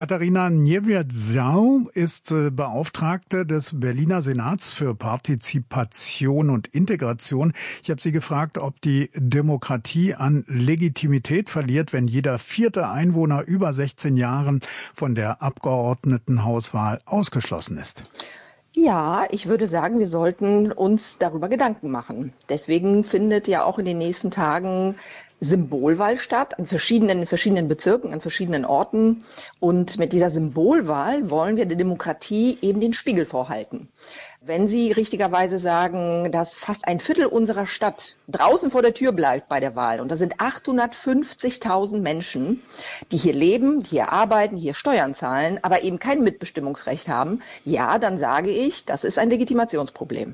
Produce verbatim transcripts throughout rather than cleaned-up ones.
Katharina Niewiadzau ist äh, Beauftragte des Berliner Senats für Partizipation und Integration. Ich habe sie gefragt, ob die Demokratie an Legitimität verliert, wenn jeder vierte Einwohner über sechzehn Jahren von der Abgeordnetenhauswahl ausgeschlossen ist. Ja, ich würde sagen, wir sollten uns darüber Gedanken machen. Deswegen findet ja auch in den nächsten Tagen Symbolwahl statt, an verschiedenen, in verschiedenen Bezirken, an verschiedenen Orten. Und mit dieser Symbolwahl wollen wir der Demokratie eben den Spiegel vorhalten. Wenn Sie richtigerweise sagen, dass fast ein Viertel unserer Stadt draußen vor der Tür bleibt bei der Wahl, und das sind achthundertfünfzigtausend Menschen, die hier leben, die hier arbeiten, die hier Steuern zahlen, aber eben kein Mitbestimmungsrecht haben, ja, dann sage ich, das ist ein Legitimationsproblem.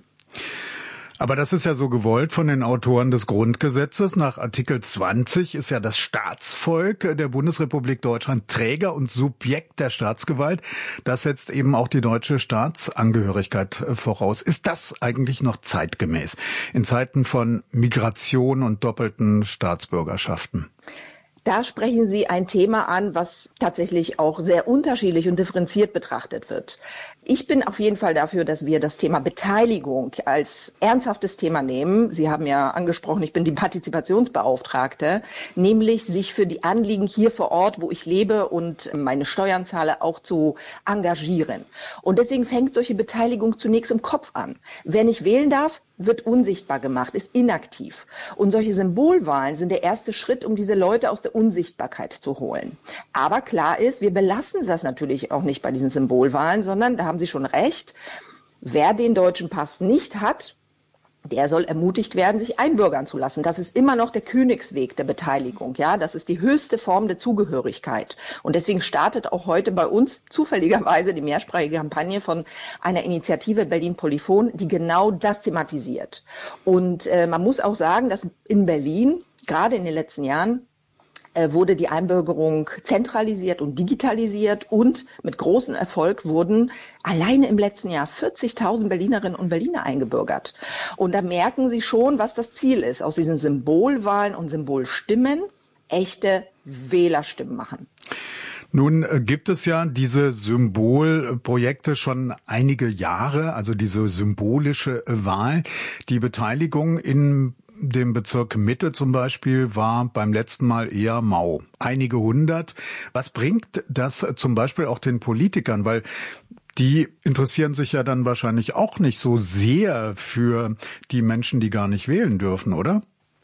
Aber das ist ja so gewollt von den Autoren des Grundgesetzes. Nach Artikel zwanzig ist ja das Staatsvolk der Bundesrepublik Deutschland Träger und Subjekt der Staatsgewalt. Das setzt eben auch die deutsche Staatsangehörigkeit voraus. Ist das eigentlich noch zeitgemäß in Zeiten von Migration und doppelten Staatsbürgerschaften? Da sprechen Sie ein Thema an, was tatsächlich auch sehr unterschiedlich und differenziert betrachtet wird. Ich bin auf jeden Fall dafür, dass wir das Thema Beteiligung als ernsthaftes Thema nehmen. Sie haben ja angesprochen, ich bin die Partizipationsbeauftragte, nämlich sich für die Anliegen hier vor Ort, wo ich lebe und meine Steuern zahle, auch zu engagieren. Und deswegen fängt solche Beteiligung zunächst im Kopf an. Wer nicht wählen darf, wird unsichtbar gemacht, ist inaktiv. Und solche Symbolwahlen sind der erste Schritt, um diese Leute aus der Unsichtbarkeit zu holen. Aber klar ist, wir belassen das natürlich auch nicht bei diesen Symbolwahlen, sondern da haben Sie schon recht, wer den deutschen Pass nicht hat, der soll ermutigt werden, sich einbürgern zu lassen. Das ist immer noch der Königsweg der Beteiligung. Ja, das ist die höchste Form der Zugehörigkeit. Und deswegen startet auch heute bei uns zufälligerweise die mehrsprachige Kampagne von einer Initiative Berlin Polyphon, die genau das thematisiert. Und äh, man muss auch sagen, dass in Berlin, gerade in den letzten Jahren, wurde die Einbürgerung zentralisiert und digitalisiert und mit großem Erfolg wurden alleine im letzten Jahr vierzigtausend Berlinerinnen und Berliner eingebürgert. Und da merken Sie schon, was das Ziel ist, aus diesen Symbolwahlen und Symbolstimmen echte Wählerstimmen machen. Nun gibt es ja diese Symbolprojekte schon einige Jahre, also diese symbolische Wahl. Die Beteiligung in dem Bezirk Mitte zum Beispiel war beim letzten Mal eher mau. Einige hundert. Was bringt das zum Beispiel auch den Politikern? Weil die interessieren sich ja dann wahrscheinlich auch nicht so sehr für die Menschen, die gar nicht wählen dürfen, oder?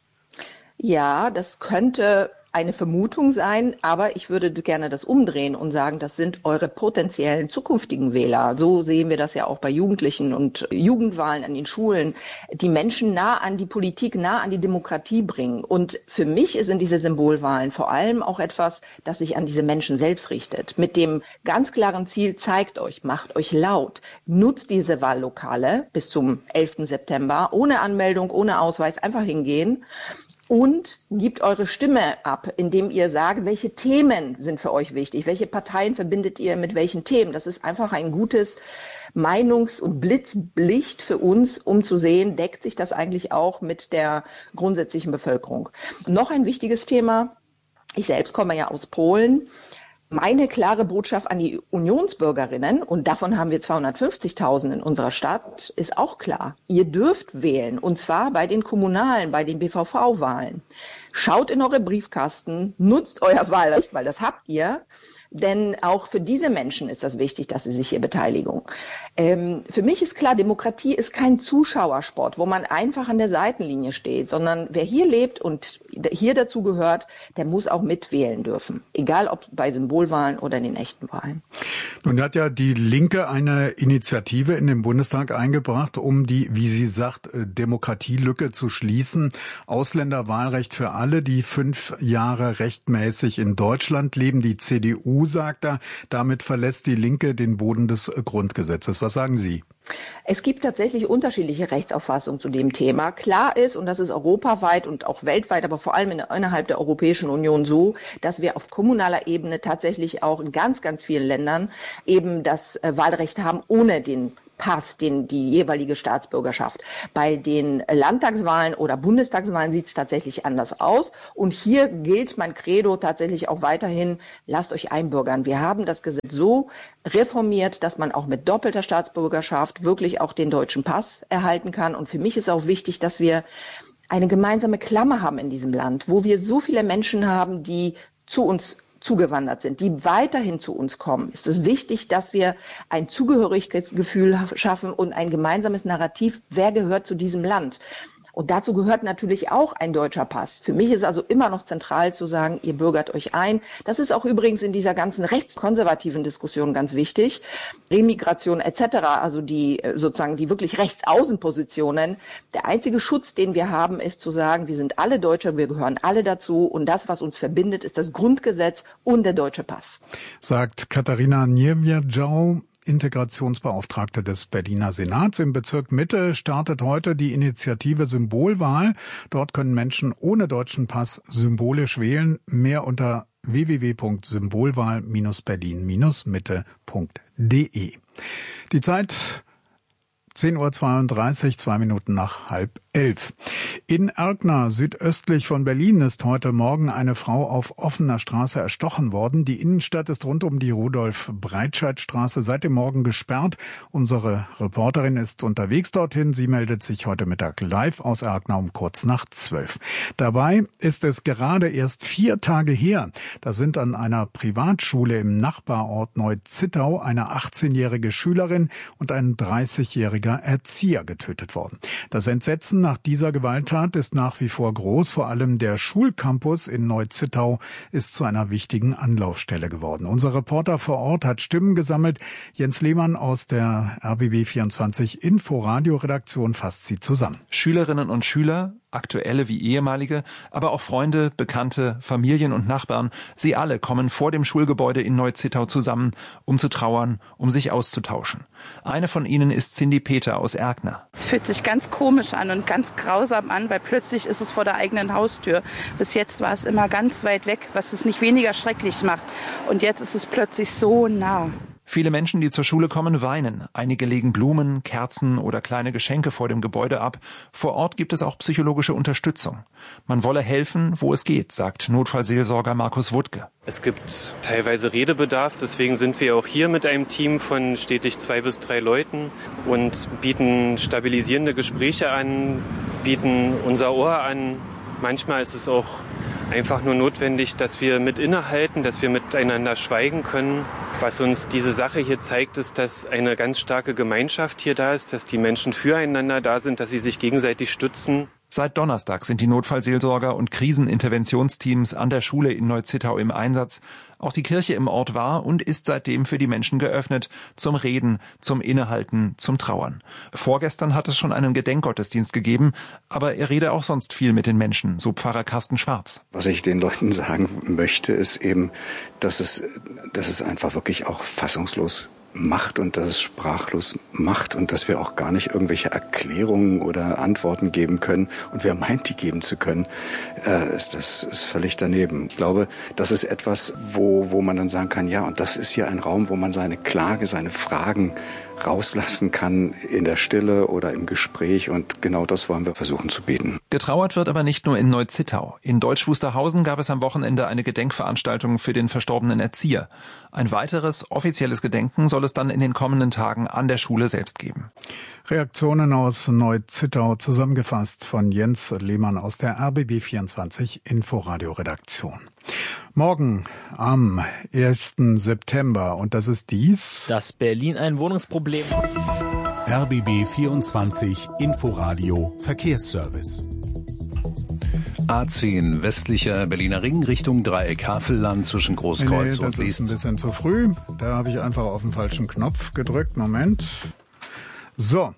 Ja, das könnte eine Vermutung sein, aber ich würde gerne das umdrehen und sagen, das sind eure potenziellen zukünftigen Wähler. So sehen wir das ja auch bei Jugendlichen und Jugendwahlen an den Schulen, die Menschen nah an die Politik, nah an die Demokratie bringen. Und für mich sind diese Symbolwahlen vor allem auch etwas, das sich an diese Menschen selbst richtet. Mit dem ganz klaren Ziel, zeigt euch, macht euch laut, nutzt diese Wahllokale bis zum elften September, ohne Anmeldung, ohne Ausweis, einfach hingehen. Und gebt eure Stimme ab, indem ihr sagt, welche Themen sind für euch wichtig, welche Parteien verbindet ihr mit welchen Themen. Das ist einfach ein gutes Meinungs- und Blitzlicht für uns, um zu sehen, deckt sich das eigentlich auch mit der grundsätzlichen Bevölkerung. Noch ein wichtiges Thema, ich selbst komme ja aus Polen. Meine klare Botschaft an die Unionsbürgerinnen, und davon haben wir zweihundertfünfzigtausend in unserer Stadt, ist auch klar. Ihr dürft wählen, und zwar bei den kommunalen, bei den B V V-Wahlen. Schaut in eure Briefkasten, nutzt euer Wahlrecht, weil das habt ihr. Denn auch für diese Menschen ist das wichtig, dass sie sich hier beteiligen. Ähm, für mich ist klar, Demokratie ist kein Zuschauersport, wo man einfach an der Seitenlinie steht, sondern wer hier lebt und hier dazu gehört, der muss auch mitwählen dürfen. Egal ob bei Symbolwahlen oder in den echten Wahlen. Nun hat ja die Linke eine Initiative in den Bundestag eingebracht, um die, wie sie sagt, Demokratielücke zu schließen. Ausländerwahlrecht für alle, die fünf Jahre rechtmäßig in Deutschland leben. Die C D U sagt er, damit verlässt die Linke den Boden des Grundgesetzes. Was sagen Sie? Es gibt tatsächlich unterschiedliche Rechtsauffassungen zu dem Thema. Klar ist, und das ist europaweit und auch weltweit, aber vor allem in, innerhalb der Europäischen Union so, dass wir auf kommunaler Ebene tatsächlich auch in ganz, ganz vielen Ländern eben das äh, Wahlrecht haben, ohne den Pass, den, die jeweilige Staatsbürgerschaft. Bei den Landtagswahlen oder Bundestagswahlen sieht es tatsächlich anders aus. Und hier gilt mein Credo tatsächlich auch weiterhin, lasst euch einbürgern. Wir haben das Gesetz so reformiert, dass man auch mit doppelter Staatsbürgerschaft wirklich auch den deutschen Pass erhalten kann. Und für mich ist auch wichtig, dass wir eine gemeinsame Klammer haben in diesem Land, wo wir so viele Menschen haben, die zu uns zugewandert sind, die weiterhin zu uns kommen, ist es wichtig, dass wir ein Zugehörigkeitsgefühl schaffen und ein gemeinsames Narrativ, wer gehört zu diesem Land. Und dazu gehört natürlich auch ein deutscher Pass. Für mich ist also immer noch zentral zu sagen, ihr bürgert euch ein. Das ist auch übrigens in dieser ganzen rechtskonservativen Diskussion ganz wichtig. Remigration et cetera, also die sozusagen die wirklich Rechtsaußenpositionen. Der einzige Schutz, den wir haben, ist zu sagen, wir sind alle Deutsche, wir gehören alle dazu. Und das, was uns verbindet, ist das Grundgesetz und der deutsche Pass. Sagt Katharina Niewiadżał, Integrationsbeauftragte des Berliner Senats. Im Bezirk Mitte startet heute die Initiative Symbolwahl. Dort können Menschen ohne deutschen Pass symbolisch wählen. Mehr unter w w w punkt symbolwahl berlin mitte punkt d e. Die Zeit zehn Uhr zweiunddreißig, zwei Minuten nach halb elf. In Erkner, südöstlich von Berlin, ist heute Morgen eine Frau auf offener Straße erstochen worden. Die Innenstadt ist rund um die Rudolf-Breitscheid-Straße seit dem Morgen gesperrt. Unsere Reporterin ist unterwegs dorthin. Sie meldet sich heute Mittag live aus Erkner um kurz nach zwölf. Dabei ist es gerade erst vier Tage her. Da sind an einer Privatschule im Nachbarort Neu-Zittau eine achtzehnjährige Schülerin und ein dreißigjähriger Erzieher getötet worden. Das Entsetzen nach dieser Gewalttat ist nach wie vor groß. Vor allem der Schulcampus in Neu-Zittau ist zu einer wichtigen Anlaufstelle geworden. Unser Reporter vor Ort hat Stimmen gesammelt. Jens Lehmann aus der R B B vierundzwanzig Info-Radio-Redaktion fasst sie zusammen. Schülerinnen und Schüler, aktuelle wie ehemalige, aber auch Freunde, Bekannte, Familien und Nachbarn, sie alle kommen vor dem Schulgebäude in Neu-Zittau zusammen, um zu trauern, um sich auszutauschen. Eine von ihnen ist Cindy Peter aus Erkner. Es fühlt sich ganz komisch an und ganz grausam an, weil plötzlich ist es vor der eigenen Haustür. Bis jetzt war es immer ganz weit weg, was es nicht weniger schrecklich macht. Und jetzt ist es plötzlich so nah. Viele Menschen, die zur Schule kommen, weinen. Einige legen Blumen, Kerzen oder kleine Geschenke vor dem Gebäude ab. Vor Ort gibt es auch psychologische Unterstützung. Man wolle helfen, wo es geht, sagt Notfallseelsorger Markus Wuttke. Es gibt teilweise Redebedarf, deswegen sind wir auch hier mit einem Team von stetig zwei bis drei Leuten und bieten stabilisierende Gespräche an, bieten unser Ohr an. Manchmal ist es auch einfach nur notwendig, dass wir mit innehalten, dass wir miteinander schweigen können. Was uns diese Sache hier zeigt, ist, dass eine ganz starke Gemeinschaft hier da ist, dass die Menschen füreinander da sind, dass sie sich gegenseitig stützen. Seit Donnerstag sind die Notfallseelsorger und Kriseninterventionsteams an der Schule in Neu-Zittau im Einsatz. Auch die Kirche im Ort war und ist seitdem für die Menschen geöffnet, zum Reden, zum Innehalten, zum Trauern. Vorgestern hat es schon einen Gedenkgottesdienst gegeben, aber er rede auch sonst viel mit den Menschen, so Pfarrer Carsten Schwarz. Was ich den Leuten sagen möchte, ist eben, dass es, dass es einfach wirklich auch fassungslos macht und dass es sprachlos macht und dass wir auch gar nicht irgendwelche Erklärungen oder Antworten geben können. Und wer meint, die geben zu können, äh, ist das ist völlig daneben. Ich glaube, das ist etwas, wo, wo man dann sagen kann, ja, und das ist hier ein Raum, wo man seine Klage, seine Fragen rauslassen kann in der Stille oder im Gespräch, und genau das wollen wir versuchen zu bieten. Getrauert wird aber nicht nur in Neu-Zittau. In Deutsch-Wusterhausen gab es am Wochenende eine Gedenkveranstaltung für den verstorbenen Erzieher. Ein weiteres offizielles Gedenken soll es dann in den kommenden Tagen an der Schule selbst geben. Reaktionen aus Neu-Zittau zusammengefasst von Jens Lehmann aus der R B B vierundzwanzig Inforadio-Redaktion. Morgen am ersten September, und das ist dies: Das Berlin ein Wohnungsproblem. R B B vierundzwanzig Inforadio Verkehrsservice. A zehn westlicher Berliner Ring Richtung Dreieck Havelland zwischen Großkreuz nee, und Liest. Das ist ein bisschen zu früh. Da habe ich einfach auf den falschen Knopf gedrückt. Moment. So.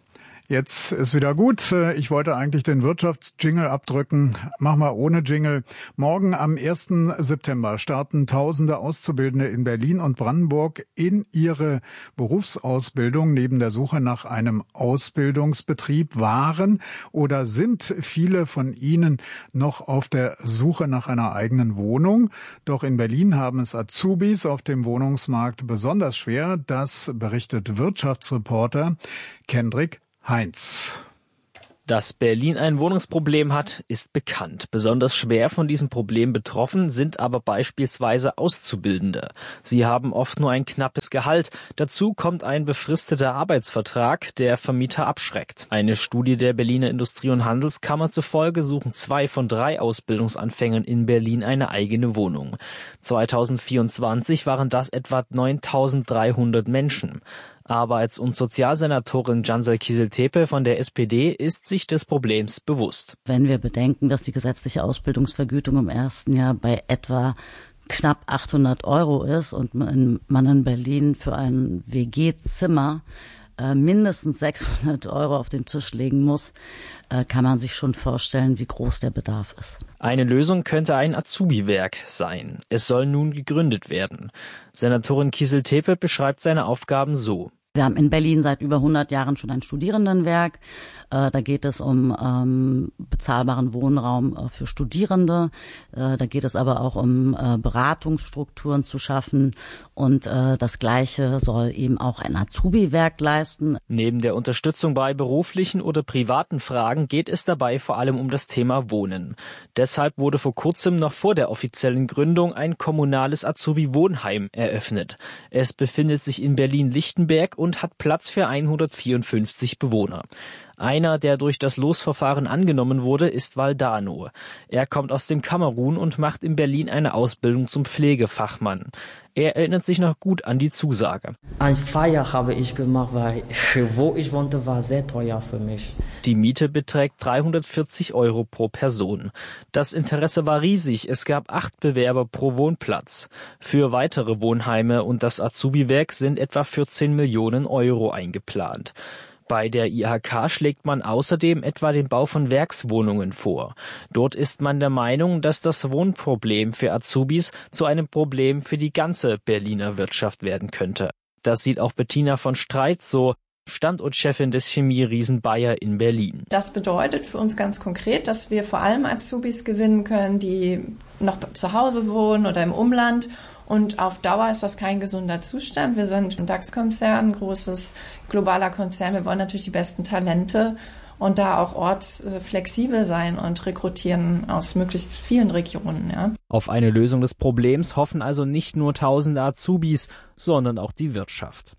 Jetzt ist wieder gut. Ich wollte eigentlich den Wirtschaftsjingle abdrücken. Mach mal ohne Jingle. Morgen am ersten September starten tausende Auszubildende in Berlin und Brandenburg in ihre Berufsausbildung. Neben der Suche nach einem Ausbildungsbetrieb waren oder sind viele von ihnen noch auf der Suche nach einer eigenen Wohnung. Doch in Berlin haben es Azubis auf dem Wohnungsmarkt besonders schwer. Das berichtet Wirtschaftsreporter Kendrick Heinz. Dass Berlin ein Wohnungsproblem hat, ist bekannt. Besonders schwer von diesem Problem betroffen sind aber beispielsweise Auszubildende. Sie haben oft nur ein knappes Gehalt. Dazu kommt ein befristeter Arbeitsvertrag, der Vermieter abschreckt. Eine Studie der Berliner Industrie- und Handelskammer zufolge suchen zwei von drei Ausbildungsanfängern in Berlin eine eigene Wohnung. zweitausendvierundzwanzig waren das etwa neuntausenddreihundert Menschen. Arbeits- und Sozialsenatorin Cansel Kizil-Tepe von der S P D ist sich des Problems bewusst. Wenn wir bedenken, dass die gesetzliche Ausbildungsvergütung im ersten Jahr bei etwa knapp achthundert Euro ist und man in Berlin für ein W G-Zimmer äh, mindestens sechshundert Euro auf den Tisch legen muss, äh, kann man sich schon vorstellen, wie groß der Bedarf ist. Eine Lösung könnte ein Azubi-Werk sein. Es soll nun gegründet werden. Senatorin Kizil-Tepe beschreibt seine Aufgaben so. Wir haben in Berlin seit über hundert Jahren schon ein Studierendenwerk. Äh, da geht es um ähm, bezahlbaren Wohnraum äh, für Studierende. Äh, da geht es aber auch um äh, Beratungsstrukturen zu schaffen. Und äh, das Gleiche soll eben auch ein Azubi-Werk leisten. Neben der Unterstützung bei beruflichen oder privaten Fragen geht es dabei vor allem um das Thema Wohnen. Deshalb wurde vor kurzem noch vor der offiziellen Gründung ein kommunales Azubi-Wohnheim eröffnet. Es befindet sich in Berlin-Lichtenberg und hat Platz für hundertvierundfünfzig Bewohner. Einer, der durch das Losverfahren angenommen wurde, ist Valdano. Er kommt aus dem Kamerun und macht in Berlin eine Ausbildung zum Pflegefachmann. Er erinnert sich noch gut an die Zusage. Ein Feier habe ich gemacht, weil wo ich wohnte, war sehr teuer für mich. Die Miete beträgt dreihundertvierzig Euro pro Person. Das Interesse war riesig. Es gab acht Bewerber pro Wohnplatz. Für weitere Wohnheime und das Azubi-Werk sind etwa vierzehn Millionen Euro eingeplant. Bei der I H K schlägt man außerdem etwa den Bau von Werkswohnungen vor. Dort ist man der Meinung, dass das Wohnproblem für Azubis zu einem Problem für die ganze Berliner Wirtschaft werden könnte. Das sieht auch Bettina von Streit so, Standortchefin des Chemieriesen Bayer in Berlin. Das bedeutet für uns ganz konkret, dass wir vor allem Azubis gewinnen können, die noch zu Hause wohnen oder im Umland. Und auf Dauer ist das kein gesunder Zustand. Wir sind ein DAX-Konzern, ein großes globaler Konzern. Wir wollen natürlich die besten Talente und da auch ortsflexibel sein und rekrutieren aus möglichst vielen Regionen. Ja. Auf eine Lösung des Problems hoffen also nicht nur tausende Azubis, sondern auch die Wirtschaft.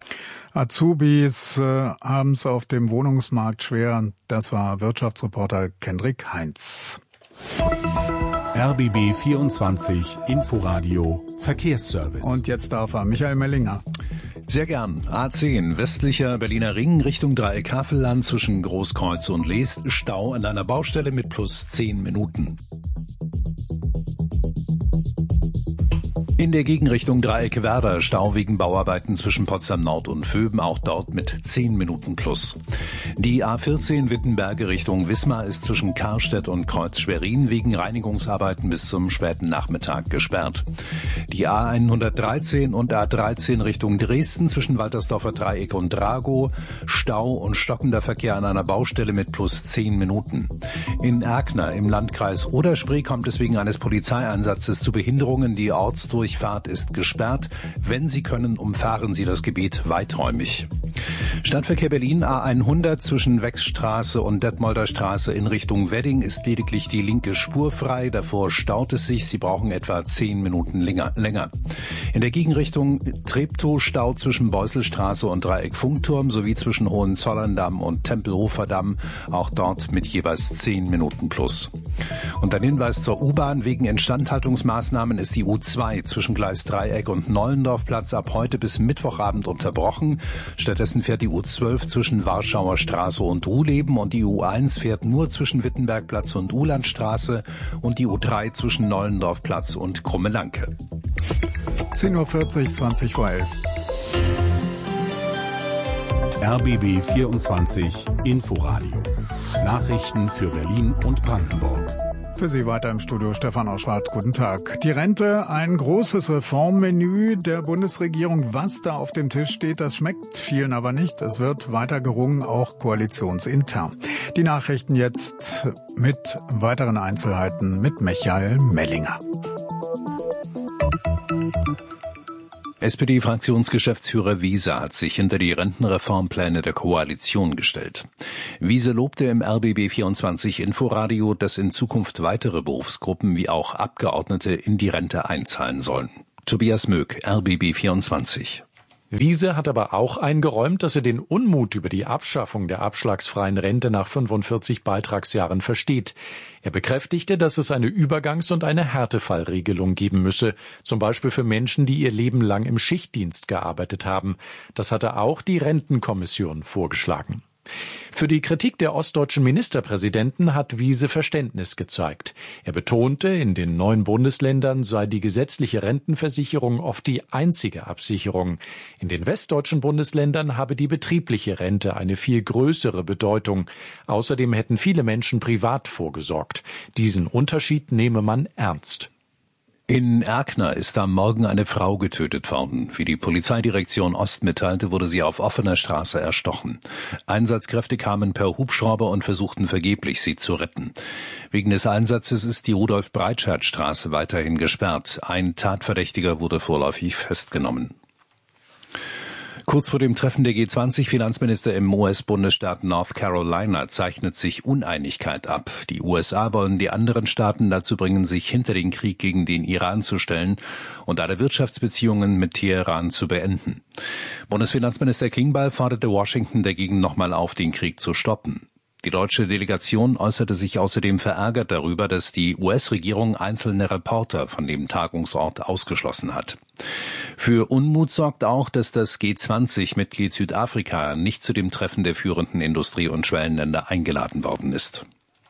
Azubis äh, haben es auf dem Wohnungsmarkt schwer. Das war Wirtschaftsreporter Kendrick Heinz. R B B vierundzwanzig Inforadio Verkehrsservice. Und jetzt darf er Michael Mellinger. Sehr gern. A zehn, westlicher Berliner Ring, Richtung Dreieck Havelland zwischen Großkreuz und Leest. Stau an einer Baustelle mit plus zehn Minuten. In der Gegenrichtung Dreieck Werder, Stau wegen Bauarbeiten zwischen Potsdam Nord und Vöben, auch dort mit zehn Minuten plus. Die A vierzehn Wittenberge Richtung Wismar ist zwischen Karstedt und Kreuz Schwerin wegen Reinigungsarbeiten bis zum späten Nachmittag gesperrt. Die A hundertdreizehn und A dreizehn Richtung Dresden zwischen Waltersdorfer Dreieck und Dragow, Stau und stockender Verkehr an einer Baustelle mit plus zehn Minuten. In Erkner im Landkreis Oder-Spree kommt es wegen eines Polizeieinsatzes zu Behinderungen. Die Ortsdurchfahrt ist gesperrt. Wenn Sie können, umfahren Sie das Gebiet weiträumig. Stadtverkehr Berlin A hundert zwischen Wechsstraße und Detmolder Straße in Richtung Wedding ist lediglich die linke Spur frei. Davor staut es sich. Sie brauchen etwa zehn Minuten länger. In der Gegenrichtung Treptow Stau zwischen Beuselstraße und Dreieck Funkturm sowie zwischen Hohenzollern-Damm und Tempelhofer Damm. Auch dort mit jeweils zehn Minuten plus. Und ein Hinweis zur U-Bahn. Wegen Instandhaltungsmaßnahmen ist die U zwei zwischen Gleis Dreieck und Nollendorfplatz ab heute bis Mittwochabend unterbrochen. Stattdessen fährt die U zwölf zwischen Warschauer Straße und Ruhleben und die U eins fährt nur zwischen Wittenbergplatz und Uhlandstraße und die U drei zwischen Nollendorfplatz und Krummelanke. zehn Uhr vierzig, zwanzig Uhr elf. R B B vierundzwanzig Inforadio. Nachrichten für Berlin und Brandenburg. Für Sie weiter im Studio Stefan Auschwart. Guten Tag. Die Rente, ein großes Reformmenü der Bundesregierung. Was da auf dem Tisch steht, das schmeckt vielen aber nicht. Es wird weiter gerungen, auch koalitionsintern. Die Nachrichten jetzt mit weiteren Einzelheiten mit Michael Mellinger. S P D-Fraktionsgeschäftsführer Wiese hat sich hinter die Rentenreformpläne der Koalition gestellt. Wiese lobte im R B B vierundzwanzig Inforadio, dass in Zukunft weitere Berufsgruppen wie auch Abgeordnete in die Rente einzahlen sollen. Tobias Möck, R B B vierundzwanzig. Wiese hat aber auch eingeräumt, dass er den Unmut über die Abschaffung der abschlagsfreien Rente nach fünfundvierzig Beitragsjahren versteht. Er bekräftigte, dass es eine Übergangs- und eine Härtefallregelung geben müsse, zum Beispiel für Menschen, die ihr Leben lang im Schichtdienst gearbeitet haben. Das hatte auch die Rentenkommission vorgeschlagen. Für die Kritik der ostdeutschen Ministerpräsidenten hat Wiese Verständnis gezeigt. Er betonte, in den neuen Bundesländern sei die gesetzliche Rentenversicherung oft die einzige Absicherung. In den westdeutschen Bundesländern habe die betriebliche Rente eine viel größere Bedeutung. Außerdem hätten viele Menschen privat vorgesorgt. Diesen Unterschied nehme man ernst. In Erkner ist am Morgen eine Frau getötet worden. Wie die Polizeidirektion Ost mitteilte, wurde sie auf offener Straße erstochen. Einsatzkräfte kamen per Hubschrauber und versuchten vergeblich, sie zu retten. Wegen des Einsatzes ist die Rudolf-Breitscheid-Straße weiterhin gesperrt. Ein Tatverdächtiger wurde vorläufig festgenommen. Kurz vor dem Treffen der G zwanzig Finanzminister im U S-Bundesstaat North Carolina zeichnet sich Uneinigkeit ab. Die U S A wollen die anderen Staaten dazu bringen, sich hinter den Krieg gegen den Iran zu stellen und alle Wirtschaftsbeziehungen mit Teheran zu beenden. Bundesfinanzminister Klingbeil forderte Washington dagegen nochmal auf, den Krieg zu stoppen. Die deutsche Delegation äußerte sich außerdem verärgert darüber, dass die U S-Regierung einzelne Reporter von dem Tagungsort ausgeschlossen hat. Für Unmut sorgt auch, dass das G zwanzig-Mitglied Südafrika nicht zu dem Treffen der führenden Industrie- und Schwellenländer eingeladen worden ist.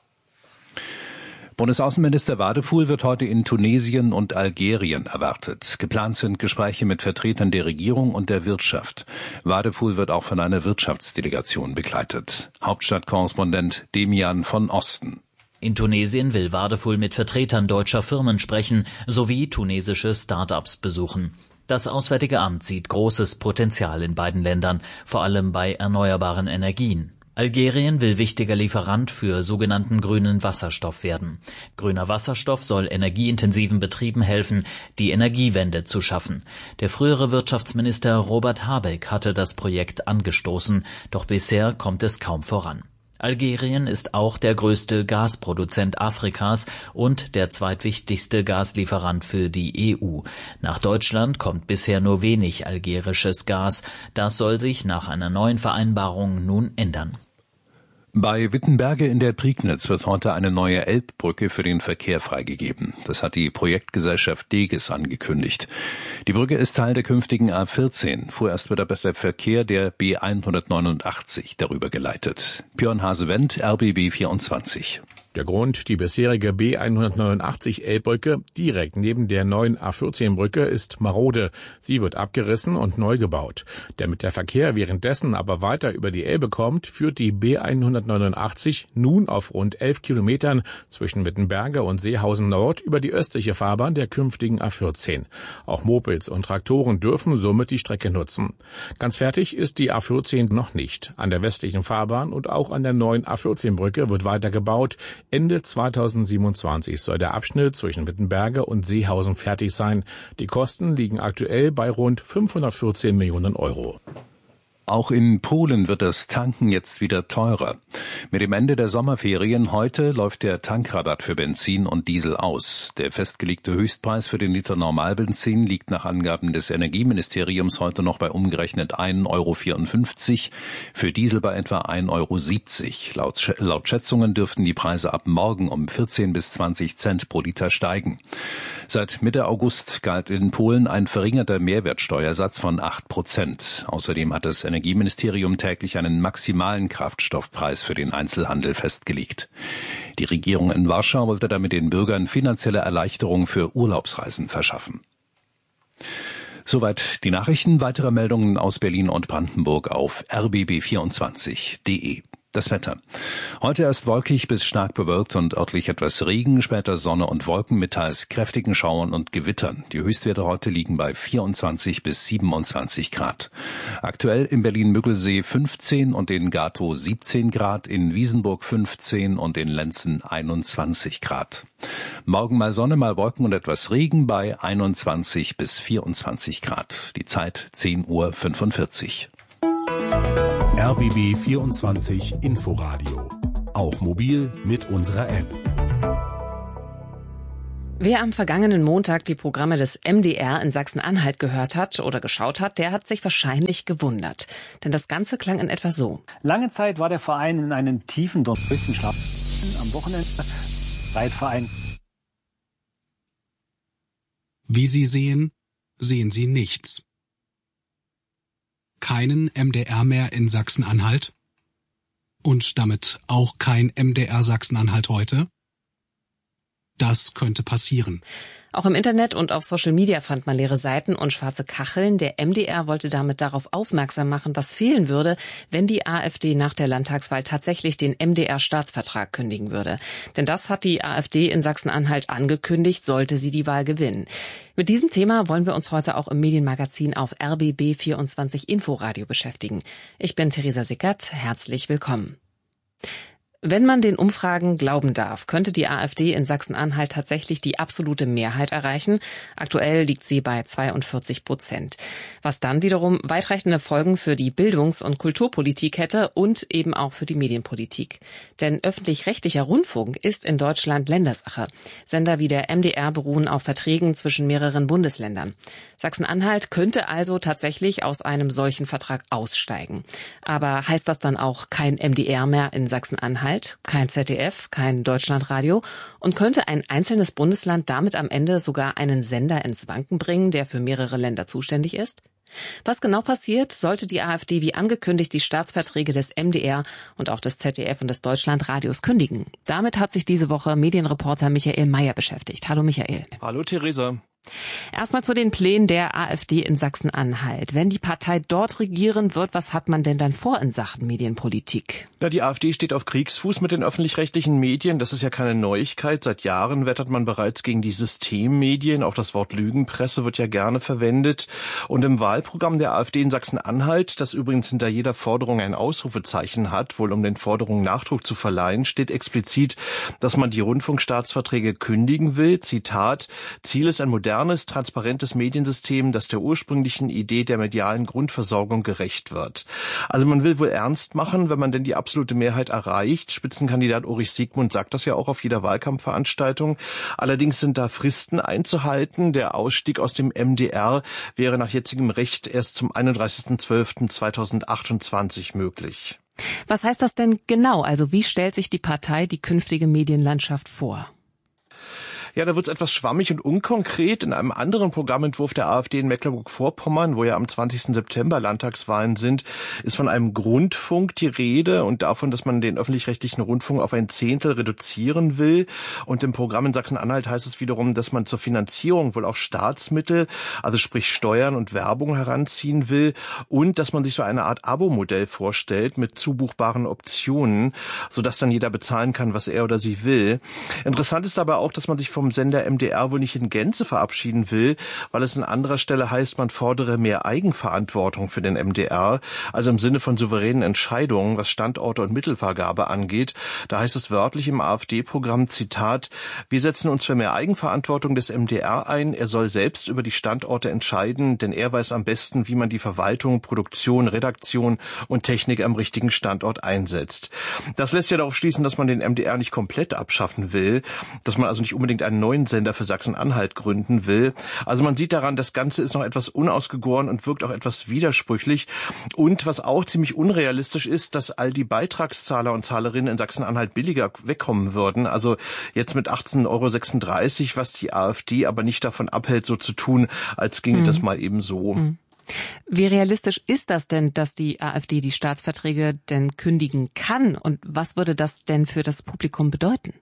Bundesaußenminister Wadefuhl wird heute in Tunesien und Algerien erwartet. Geplant sind Gespräche mit Vertretern der Regierung und der Wirtschaft. Wadefuhl wird auch von einer Wirtschaftsdelegation begleitet. Hauptstadtkorrespondent Demian von Osten. In Tunesien will Wadefuhl mit Vertretern deutscher Firmen sprechen, sowie tunesische Start-ups besuchen. Das Auswärtige Amt sieht großes Potenzial in beiden Ländern, vor allem bei erneuerbaren Energien. Algerien will wichtiger Lieferant für sogenannten grünen Wasserstoff werden. Grüner Wasserstoff soll energieintensiven Betrieben helfen, die Energiewende zu schaffen. Der frühere Wirtschaftsminister Robert Habeck hatte das Projekt angestoßen, doch bisher kommt es kaum voran. Algerien ist auch der größte Gasproduzent Afrikas und der zweitwichtigste Gaslieferant für die E U. Nach Deutschland kommt bisher nur wenig algerisches Gas. Das soll sich nach einer neuen Vereinbarung nun ändern. Bei Wittenberge in der Prignitz wird heute eine neue Elbbrücke für den Verkehr freigegeben. Das hat die Projektgesellschaft Deges angekündigt. Die Brücke ist Teil der künftigen A vierzehn. Vorerst wird aber der Verkehr der B hundertneunundachtzig darüber geleitet. Björn Hasewendt, R B B vierundzwanzig. Der Grund, die bisherige B hundertneunundachtzig Elbbrücke direkt neben der neuen A vierzehn Brücke ist marode. Sie wird abgerissen und neu gebaut. Damit der Verkehr währenddessen aber weiter über die Elbe kommt, führt die B hundertneunundachtzig nun auf rund elf Kilometern zwischen Wittenberge und Seehausen Nord über die östliche Fahrbahn der künftigen A vierzehn. Auch Mopeds und Traktoren dürfen somit die Strecke nutzen. Ganz fertig ist die A vierzehn noch nicht. An der westlichen Fahrbahn und auch an der neuen A vierzehn Brücke wird weiter gebaut. Ende zweitausendsiebenundzwanzig soll der Abschnitt zwischen Wittenberge und Seehausen fertig sein. Die Kosten liegen aktuell bei rund fünfhundertvierzehn Millionen Euro. Auch in Polen wird das Tanken jetzt wieder teurer. Mit dem Ende der Sommerferien heute läuft der Tankrabatt für Benzin und Diesel aus. Der festgelegte Höchstpreis für den Liter Normalbenzin liegt nach Angaben des Energieministeriums heute noch bei umgerechnet ein Euro vierundfünfzig, für Diesel bei etwa ein Euro siebzig. Laut, laut Schätzungen dürften die Preise ab morgen um vierzehn bis zwanzig Cent pro Liter steigen. Seit Mitte August galt in Polen ein verringerter Mehrwertsteuersatz von acht Prozent. Außerdem hat das Energieministerium täglich einen maximalen Kraftstoffpreis für den Einzelhandel festgelegt. Die Regierung in Warschau wollte damit den Bürgern finanzielle Erleichterung für Urlaubsreisen verschaffen. Soweit die Nachrichten. Weitere Meldungen aus Berlin und Brandenburg auf r b b vierundzwanzig punkt d e. Das Wetter. Heute erst wolkig bis stark bewölkt und örtlich etwas Regen, später Sonne und Wolken mit teils kräftigen Schauern und Gewittern. Die Höchstwerte heute liegen bei vierundzwanzig bis siebenundzwanzig Grad. Aktuell in Berlin-Müggelsee fünfzehn und in Gatow siebzehn Grad, in Wiesenburg fünfzehn und in Lenzen einundzwanzig Grad. Morgen mal Sonne, mal Wolken und etwas Regen bei einundzwanzig bis vierundzwanzig Grad. Die Zeit zehn Uhr fünfundvierzig. R B B vierundzwanzig Inforadio. Auch mobil mit unserer App. Wer am vergangenen Montag die Programme des M D R in Sachsen-Anhalt gehört hat oder geschaut hat, der hat sich wahrscheinlich gewundert. Denn das Ganze klang in etwa so. Lange Zeit war der Verein in einem tiefen Dornröschenschlaf. Am Wochenende Reitverein. Wie Sie sehen, sehen Sie nichts. Keinen M D R mehr in Sachsen-Anhalt und damit auch kein M D R Sachsen-Anhalt heute? Das könnte passieren. Auch im Internet und auf Social Media fand man leere Seiten und schwarze Kacheln. Der M D R wollte damit darauf aufmerksam machen, was fehlen würde, wenn die AfD nach der Landtagswahl tatsächlich den M D R-Staatsvertrag kündigen würde. Denn das hat die AfD in Sachsen-Anhalt angekündigt, sollte sie die Wahl gewinnen. Mit diesem Thema wollen wir uns heute auch im Medienmagazin auf R B B vierundzwanzig Inforadio beschäftigen. Ich bin Theresa Sickert. Herzlich willkommen. Wenn man den Umfragen glauben darf, könnte die AfD in Sachsen-Anhalt tatsächlich die absolute Mehrheit erreichen. Aktuell liegt sie bei zweiundvierzig Prozent. Was dann wiederum weitreichende Folgen für die Bildungs- und Kulturpolitik hätte und eben auch für die Medienpolitik. Denn öffentlich-rechtlicher Rundfunk ist in Deutschland Ländersache. Sender wie der M D R beruhen auf Verträgen zwischen mehreren Bundesländern. Sachsen-Anhalt könnte also tatsächlich aus einem solchen Vertrag aussteigen. Aber heißt das dann auch kein M D R mehr in Sachsen-Anhalt? Kein Z D F, kein Deutschlandradio und könnte ein einzelnes Bundesland damit am Ende sogar einen Sender ins Wanken bringen, der für mehrere Länder zuständig ist? Was genau passiert, sollte die AfD wie angekündigt die Staatsverträge des M D R und auch des Z D F und des Deutschlandradios kündigen? Damit hat sich diese Woche Medienreporter Michael Mayer beschäftigt. Hallo Michael. Hallo Theresa. Erstmal zu den Plänen der AfD in Sachsen-Anhalt. Wenn die Partei dort regieren wird, was hat man denn dann vor in Sachen Medienpolitik? Na, die AfD steht auf Kriegsfuß mit den öffentlich-rechtlichen Medien. Das ist ja keine Neuigkeit. Seit Jahren wettert man bereits gegen die Systemmedien. Auch das Wort Lügenpresse wird ja gerne verwendet. Und im Wahlprogramm der AfD in Sachsen-Anhalt, das übrigens hinter jeder Forderung ein Ausrufezeichen hat, wohl um den Forderungen Nachdruck zu verleihen, steht explizit, dass man die Rundfunkstaatsverträge kündigen will. Zitat: Ziel ist ein modernes, transparentes Mediensystem, das der ursprünglichen Idee der medialen Grundversorgung gerecht wird. Also man will wohl ernst machen, wenn man denn die absolute Mehrheit erreicht. Spitzenkandidat Ulrich Siegmund sagt das ja auch auf jeder Wahlkampfveranstaltung. Allerdings sind da Fristen einzuhalten. Der Ausstieg aus dem M D R wäre nach jetzigem Recht erst zum einunddreißigsten zwölften zweitausendachtundzwanzig möglich. Was heißt das denn genau? Also wie stellt sich die Partei die künftige Medienlandschaft vor? Ja, da wird es etwas schwammig und unkonkret. In einem anderen Programmentwurf der AfD in Mecklenburg-Vorpommern, wo ja am zwanzigsten September Landtagswahlen sind, ist von einem Grundfunk die Rede und davon, dass man den öffentlich-rechtlichen Rundfunk auf ein Zehntel reduzieren will. Und im Programm in Sachsen-Anhalt heißt es wiederum, dass man zur Finanzierung wohl auch Staatsmittel, also sprich Steuern und Werbung heranziehen will und dass man sich so eine Art Abo-Modell vorstellt mit zubuchbaren Optionen, sodass dann jeder bezahlen kann, was er oder sie will. Interessant ist aber auch, dass man sich vom Sender M D R wohl nicht in Gänze verabschieden will, weil es an anderer Stelle heißt, man fordere mehr Eigenverantwortung für den M D R, also im Sinne von souveränen Entscheidungen, was Standorte und Mittelvergabe angeht. Da heißt es wörtlich im AfD-Programm, Zitat: Wir setzen uns für mehr Eigenverantwortung des M D R ein. Er soll selbst über die Standorte entscheiden, denn er weiß am besten, wie man die Verwaltung, Produktion, Redaktion und Technik am richtigen Standort einsetzt. Das lässt ja darauf schließen, dass man den M D R nicht komplett abschaffen will, dass man also nicht unbedingt einen neuen Sender für Sachsen-Anhalt gründen will. Also man sieht daran, das Ganze ist noch etwas unausgegoren und wirkt auch etwas widersprüchlich. Und was auch ziemlich unrealistisch ist, dass all die Beitragszahler und Zahlerinnen in Sachsen-Anhalt billiger wegkommen würden. Also jetzt mit achtzehn Euro sechsunddreißig, was die AfD aber nicht davon abhält, so zu tun, als ginge mhm. das mal eben so. Mhm. Wie realistisch ist das denn, dass die AfD die Staatsverträge denn kündigen kann? Und was würde das denn für das Publikum bedeuten?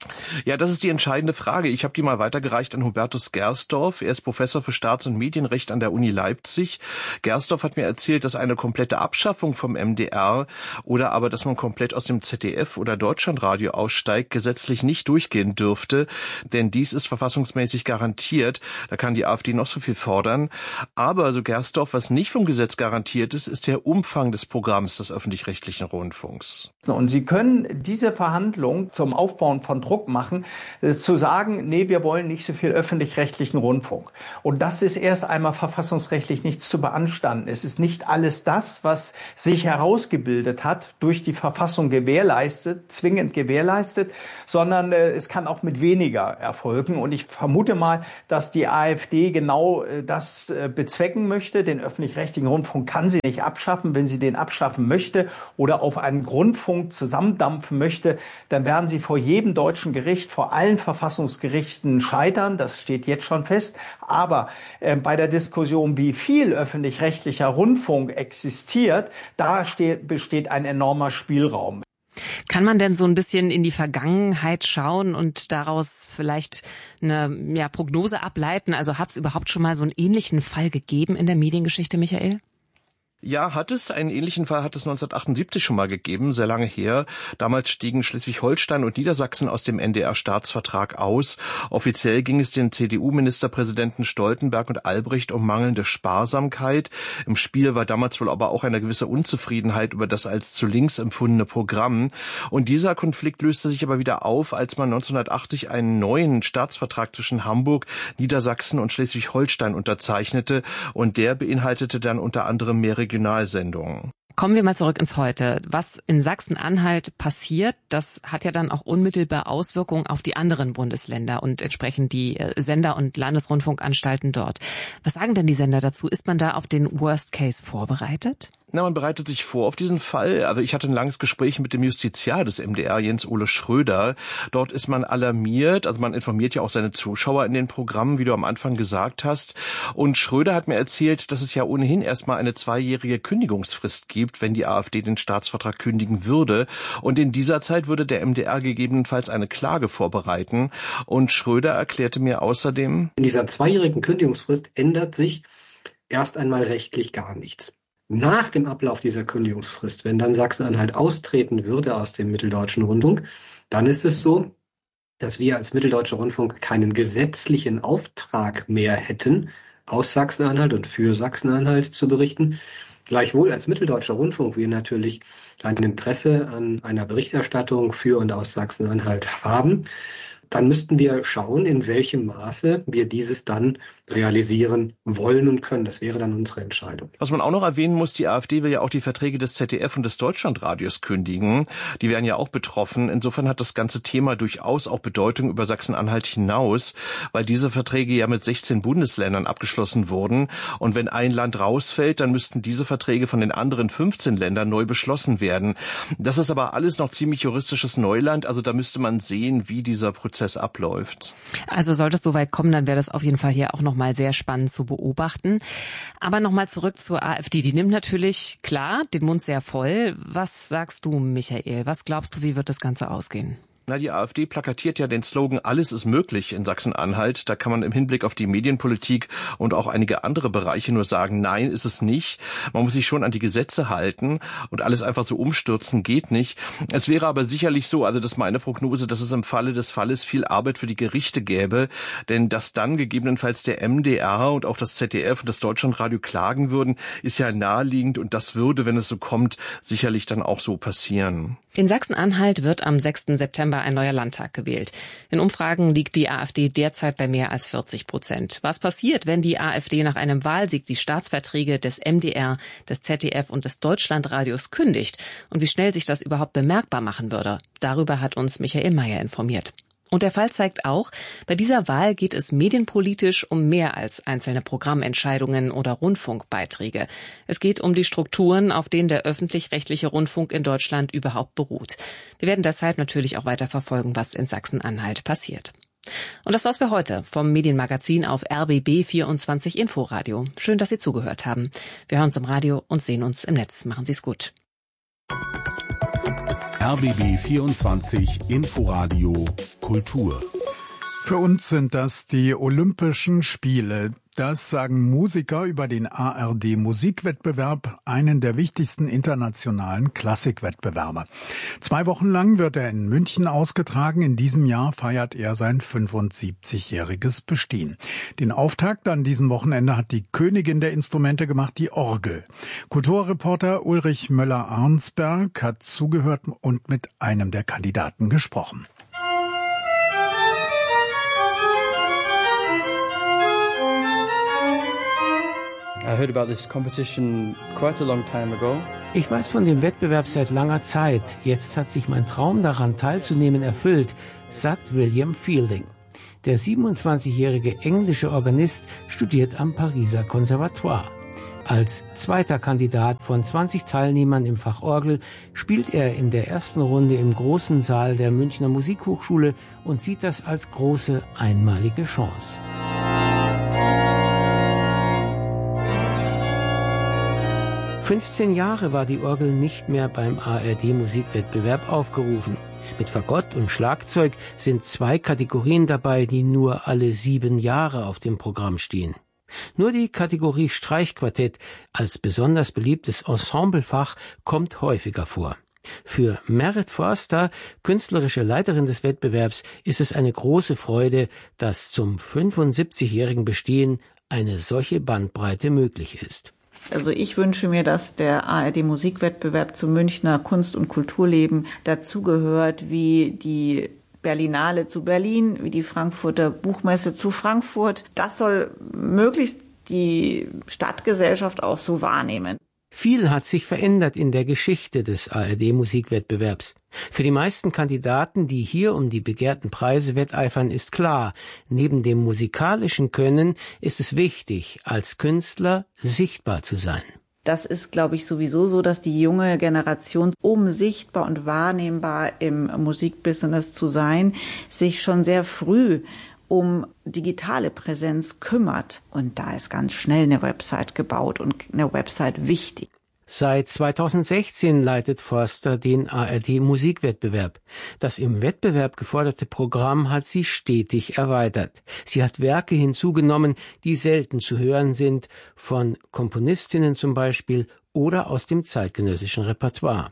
Ja, das ist die entscheidende Frage. Ich habe die mal weitergereicht an Hubertus Gersdorf. Er ist Professor für Staats- und Medienrecht an der Uni Leipzig. Gersdorf hat mir erzählt, dass eine komplette Abschaffung vom M D R oder aber, dass man komplett aus dem Z D F oder Deutschlandradio aussteigt, gesetzlich nicht durchgehen dürfte. Denn dies ist verfassungsmäßig garantiert. Da kann die AfD noch so viel fordern. Aber, so Gersdorf, was nicht vom Gesetz garantiert ist, ist der Umfang des Programms des öffentlich-rechtlichen Rundfunks. Und Sie können diese Verhandlung zum Aufbauen von Druck machen, zu sagen, nee, wir wollen nicht so viel öffentlich-rechtlichen Rundfunk. Und das ist erst einmal verfassungsrechtlich nicht zu beanstanden. Es ist nicht alles das, was sich herausgebildet hat, durch die Verfassung gewährleistet, zwingend gewährleistet, sondern äh, es kann auch mit weniger erfolgen. Und ich vermute mal, dass die AfD genau äh, das äh, bezwecken möchte. Den öffentlich-rechtlichen Rundfunk kann sie nicht abschaffen. Wenn sie den abschaffen möchte oder auf einen Grundfunk zusammendampfen möchte, dann werden sie vor jedem deutschen Gericht, vor allen Verfassungsgerichten scheitern. Das steht jetzt schon fest. Aber äh, bei der Diskussion, wie viel öffentlich-rechtlicher Rundfunk existiert, da steht, besteht ein enormer Spielraum. Kann man denn so ein bisschen in die Vergangenheit schauen und daraus vielleicht eine ja, Prognose ableiten? Also hat es überhaupt schon mal so einen ähnlichen Fall gegeben in der Mediengeschichte, Michael? Ja, hat es. Einen ähnlichen Fall hat es neunzehnhundertachtundsiebzig schon mal gegeben, sehr lange her. Damals stiegen Schleswig-Holstein und Niedersachsen aus dem N D R-Staatsvertrag aus. Offiziell ging es den C D U-Ministerpräsidenten Stoltenberg und Albrecht um mangelnde Sparsamkeit. Im Spiel war damals wohl aber auch eine gewisse Unzufriedenheit über das als zu links empfundene Programm. Und dieser Konflikt löste sich aber wieder auf, als man neunzehnhundertachtzig einen neuen Staatsvertrag zwischen Hamburg, Niedersachsen und Schleswig-Holstein unterzeichnete. Und der beinhaltete dann unter anderem mehrere Regionalsendungen. Kommen wir mal zurück ins Heute. Was in Sachsen-Anhalt passiert, das hat ja dann auch unmittelbar Auswirkungen auf die anderen Bundesländer und entsprechend die Sender- und Landesrundfunkanstalten dort. Was sagen denn die Sender dazu? Ist man da auf den Worst Case vorbereitet? Na, man bereitet sich vor auf diesen Fall. Also ich hatte ein langes Gespräch mit dem Justiziar des M D R, Jens Ole Schröder. Dort ist man alarmiert. Also man informiert ja auch seine Zuschauer in den Programmen, wie du am Anfang gesagt hast. Und Schröder hat mir erzählt, dass es ja ohnehin erstmal eine zweijährige Kündigungsfrist gibt, wenn die AfD den Staatsvertrag kündigen würde. Und in dieser Zeit würde der M D R gegebenenfalls eine Klage vorbereiten. Und Schröder erklärte mir außerdem: In dieser zweijährigen Kündigungsfrist ändert sich erst einmal rechtlich gar nichts. Nach dem Ablauf dieser Kündigungsfrist, wenn dann Sachsen-Anhalt austreten würde aus dem Mitteldeutschen Rundfunk, dann ist es so, dass wir als Mitteldeutscher Rundfunk keinen gesetzlichen Auftrag mehr hätten, aus Sachsen-Anhalt und für Sachsen-Anhalt zu berichten. Gleichwohl als Mitteldeutscher Rundfunk wir natürlich ein Interesse an einer Berichterstattung für und aus Sachsen-Anhalt haben. Dann müssten wir schauen, in welchem Maße wir dieses dann realisieren wollen und können. Das wäre dann unsere Entscheidung. Was man auch noch erwähnen muss, die AfD will ja auch die Verträge des Z D F und des Deutschlandradios kündigen. Die wären ja auch betroffen. Insofern hat das ganze Thema durchaus auch Bedeutung über Sachsen-Anhalt hinaus, weil diese Verträge ja mit sechzehn Bundesländern abgeschlossen wurden. Und wenn ein Land rausfällt, dann müssten diese Verträge von den anderen fünfzehn Ländern neu beschlossen werden. Das ist aber alles noch ziemlich juristisches Neuland. Also da müsste man sehen, wie dieser Prozess abläuft. Also sollte es soweit kommen, dann wäre das auf jeden Fall hier auch nochmal sehr spannend zu beobachten. Aber nochmal zurück zur AfD. Die nimmt natürlich, klar, den Mund sehr voll. Was sagst du, Michael? Was glaubst du, wie wird das Ganze ausgehen? Na, die AfD plakatiert ja den Slogan "Alles ist möglich" in Sachsen-Anhalt. Da kann man im Hinblick auf die Medienpolitik und auch einige andere Bereiche nur sagen, nein, ist es nicht. Man muss sich schon an die Gesetze halten und alles einfach so umstürzen geht nicht. Es wäre aber sicherlich so, also das ist meine Prognose, dass es im Falle des Falles viel Arbeit für die Gerichte gäbe, denn dass dann gegebenenfalls der M D R und auch das Z D F und das Deutschlandradio klagen würden, ist ja naheliegend und das würde, wenn es so kommt, sicherlich dann auch so passieren. In Sachsen-Anhalt wird am sechsten September ein neuer Landtag gewählt. In Umfragen liegt die AfD derzeit bei mehr als vierzig Prozent. Was passiert, wenn die AfD nach einem Wahlsieg die Staatsverträge des M D R, des Z D F und des Deutschlandradios kündigt? Und wie schnell sich das überhaupt bemerkbar machen würde? Darüber hat uns Michael Mayer informiert. Und der Fall zeigt auch, bei dieser Wahl geht es medienpolitisch um mehr als einzelne Programmentscheidungen oder Rundfunkbeiträge. Es geht um die Strukturen, auf denen der öffentlich-rechtliche Rundfunk in Deutschland überhaupt beruht. Wir werden deshalb natürlich auch weiter verfolgen, was in Sachsen-Anhalt passiert. Und das war's für heute vom Medienmagazin auf R B B vierundzwanzig Inforadio. Schön, dass Sie zugehört haben. Wir hören uns im Radio und sehen uns im Netz. Machen Sie's gut. R B B vierundzwanzig Inforadio Kultur. Für uns sind das die Olympischen Spiele. Das sagen Musiker über den A R D Musikwettbewerb, einen der wichtigsten internationalen Klassikwettbewerbe. Zwei Wochen lang wird er in München ausgetragen. In diesem Jahr feiert er sein fünfundsiebzigjähriges Bestehen. Den Auftakt an diesem Wochenende hat die Königin der Instrumente gemacht, die Orgel. Kulturreporter Ulrich Möller-Arnsberg hat zugehört und mit einem der Kandidaten gesprochen. Ich weiß von dem Wettbewerb seit langer Zeit. Jetzt hat sich mein Traum daran teilzunehmen erfüllt, sagt William Fielding. Der siebenundzwanzigjährige englische Organist studiert am Pariser Conservatoire. Als zweiter Kandidat von zwanzig Teilnehmern im Fach Orgel spielt er in der ersten Runde im großen Saal der Münchner Musikhochschule und sieht das als große einmalige Chance. fünfzehn Jahre war die Orgel nicht mehr beim A R D Musikwettbewerb aufgerufen. Mit Fagott und Schlagzeug sind zwei Kategorien dabei, die nur alle sieben Jahre auf dem Programm stehen. Nur die Kategorie Streichquartett als besonders beliebtes Ensemblefach kommt häufiger vor. Für Merit Forster, künstlerische Leiterin des Wettbewerbs, ist es eine große Freude, dass zum fünfundsiebzigjährigen Bestehen eine solche Bandbreite möglich ist. Also ich wünsche mir, dass der A R D Musikwettbewerb zum Münchner Kunst- und Kulturleben dazugehört, wie die Berlinale zu Berlin, wie die Frankfurter Buchmesse zu Frankfurt. Das soll möglichst die Stadtgesellschaft auch so wahrnehmen. Viel hat sich verändert in der Geschichte des A R D Musikwettbewerbs. Für die meisten Kandidaten, die hier um die begehrten Preise wetteifern, ist klar, neben dem musikalischen Können ist es wichtig, als Künstler sichtbar zu sein. Das ist, glaube ich, sowieso so, dass die junge Generation, um sichtbar und wahrnehmbar im Musikbusiness zu sein, sich schon sehr früh um digitale Präsenz kümmert. Und da ist ganz schnell eine Website gebaut und eine Website wichtig. Seit zweitausendsechzehn leitet Forster den A R D Musikwettbewerb. Das im Wettbewerb geforderte Programm hat sie stetig erweitert. Sie hat Werke hinzugenommen, die selten zu hören sind, von Komponistinnen zum Beispiel oder aus dem zeitgenössischen Repertoire.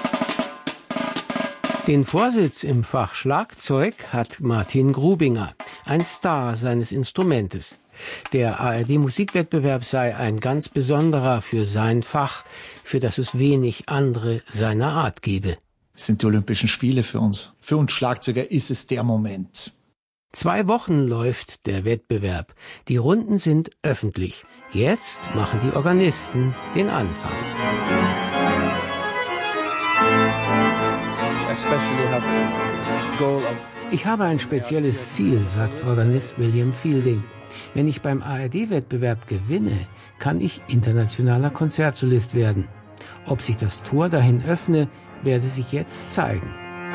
Den Vorsitz im Fach Schlagzeug hat Martin Grubinger, ein Star seines Instrumentes. Der A R D Musikwettbewerb sei ein ganz besonderer für sein Fach, für das es wenig andere seiner Art gebe. Es sind die Olympischen Spiele für uns. Für uns Schlagzeuger ist es der Moment. Zwei Wochen läuft der Wettbewerb. Die Runden sind öffentlich. Jetzt machen die Organisten den Anfang. Ich habe ein spezielles Ziel, sagt Organist William Fielding. Wenn ich beim A R D-Wettbewerb gewinne, kann ich internationaler Konzertsolist werden. Ob sich das Tor dahin öffne, werde sich jetzt zeigen.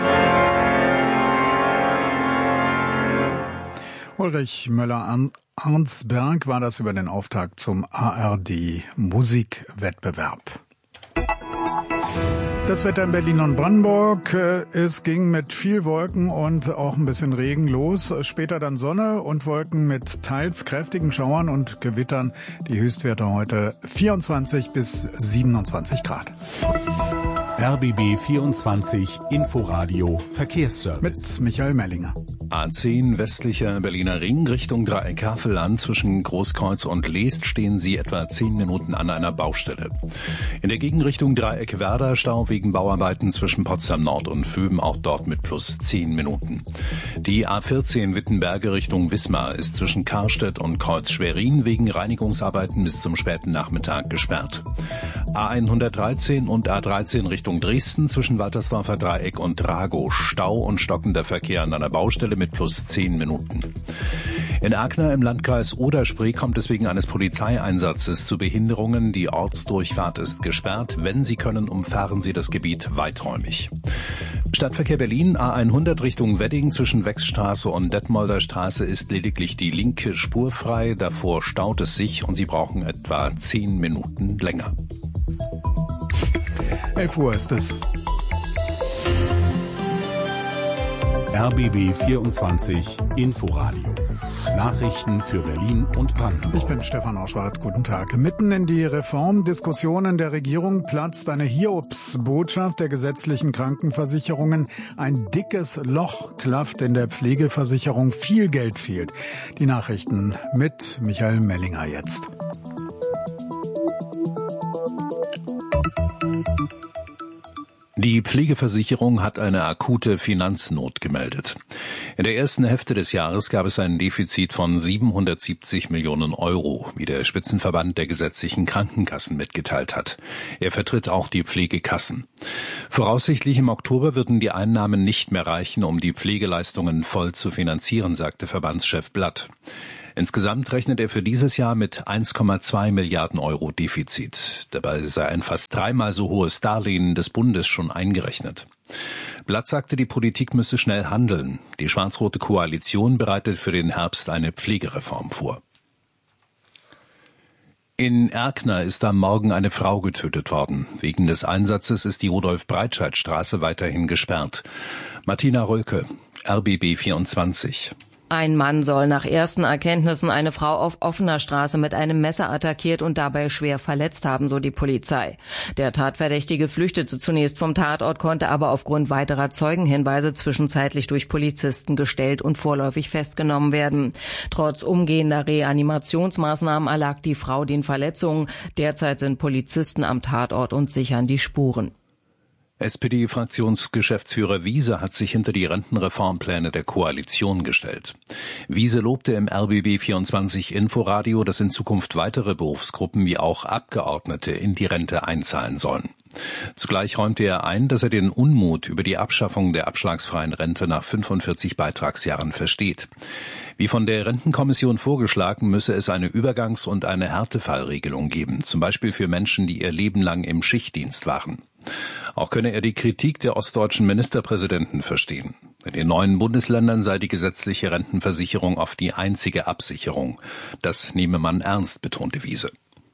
Ulrich Möller-Arnsberg war das über den Auftakt zum A R D Musikwettbewerb. Das Wetter in Berlin und Brandenburg, es ging mit viel Wolken und auch ein bisschen Regen los. Später dann Sonne und Wolken mit teils kräftigen Schauern und Gewittern. Die Höchstwerte heute vierundzwanzig bis siebenundzwanzig Grad. R B B vierundzwanzig Inforadio Verkehrsservice. Mit Michael Mellinger. A zehn westlicher Berliner Ring Richtung Dreieck Havelland. Zwischen Großkreuz und Leest stehen Sie etwa zehn Minuten an einer Baustelle. In der Gegenrichtung Dreieck Werder Stau wegen Bauarbeiten zwischen Potsdam Nord und Vöben, auch dort mit plus zehn Minuten. Die A vierzehn Wittenberge Richtung Wismar ist zwischen Karstedt und Kreuz Schwerin wegen Reinigungsarbeiten bis zum späten Nachmittag gesperrt. A hundertdreizehn und A dreizehn Richtung Dresden zwischen Waltersdorfer Dreieck und Dragow Stau und stockender Verkehr an einer Baustelle mit plus zehn Minuten. In Erkner im Landkreis Oder-Spree kommt es wegen eines Polizeieinsatzes zu Behinderungen. Die Ortsdurchfahrt ist gesperrt. Wenn Sie können, umfahren Sie das Gebiet weiträumig. Stadtverkehr Berlin, A hundert Richtung Wedding zwischen Wechsstraße und Detmolder Straße ist lediglich die linke Spur frei. Davor staut es sich und Sie brauchen etwa zehn Minuten länger. elf Uhr ist es. R B B vierundzwanzig Inforadio. Nachrichten für Berlin und Brandenburg. Ich bin Stefan Auschwart. Guten Tag. Mitten in die Reformdiskussionen der Regierung platzt eine Hiobsbotschaft der gesetzlichen Krankenversicherungen. Ein dickes Loch klafft in der Pflegeversicherung. Viel Geld fehlt. Die Nachrichten mit Michael Mellinger jetzt. Die Pflegeversicherung hat eine akute Finanznot gemeldet. In der ersten Hälfte des Jahres gab es ein Defizit von siebenhundertsiebzig Millionen Euro, wie der Spitzenverband der gesetzlichen Krankenkassen mitgeteilt hat. Er vertritt auch die Pflegekassen. Voraussichtlich im Oktober würden die Einnahmen nicht mehr reichen, um die Pflegeleistungen voll zu finanzieren, sagte Verbandschef Blatt. Insgesamt rechnet er für dieses Jahr mit eins Komma zwei Milliarden Euro Defizit. Dabei sei ein fast dreimal so hohes Darlehen des Bundes schon eingerechnet. Blatt sagte, die Politik müsse schnell handeln. Die schwarz-rote Koalition bereitet für den Herbst eine Pflegereform vor. In Erkner ist am Morgen eine Frau getötet worden. Wegen des Einsatzes ist die Rudolf-Breitscheid-Straße weiterhin gesperrt. Martina Rölke, R B B vierundzwanzig. Ein Mann soll nach ersten Erkenntnissen eine Frau auf offener Straße mit einem Messer attackiert und dabei schwer verletzt haben, so die Polizei. Der Tatverdächtige flüchtete zunächst vom Tatort, konnte aber aufgrund weiterer Zeugenhinweise zwischenzeitlich durch Polizisten gestellt und vorläufig festgenommen werden. Trotz umgehender Reanimationsmaßnahmen erlag die Frau den Verletzungen. Derzeit sind Polizisten am Tatort und sichern die Spuren. S P D-Fraktionsgeschäftsführer Wiese hat sich hinter die Rentenreformpläne der Koalition gestellt. Wiese lobte im R B B vierundzwanzig Inforadio, dass in Zukunft weitere Berufsgruppen wie auch Abgeordnete in die Rente einzahlen sollen. Zugleich räumte er ein, dass er den Unmut über die Abschaffung der abschlagsfreien Rente nach fünfundvierzig Beitragsjahren versteht. Wie von der Rentenkommission vorgeschlagen, müsse es eine Übergangs- und eine Härtefallregelung geben, zum Beispiel für Menschen, die ihr Leben lang im Schichtdienst waren. Auch könne er die Kritik der ostdeutschen Ministerpräsidenten verstehen. In den neuen Bundesländern sei die gesetzliche Rentenversicherung oft die einzige Absicherung. Das nehme man ernst, betonte Wiese.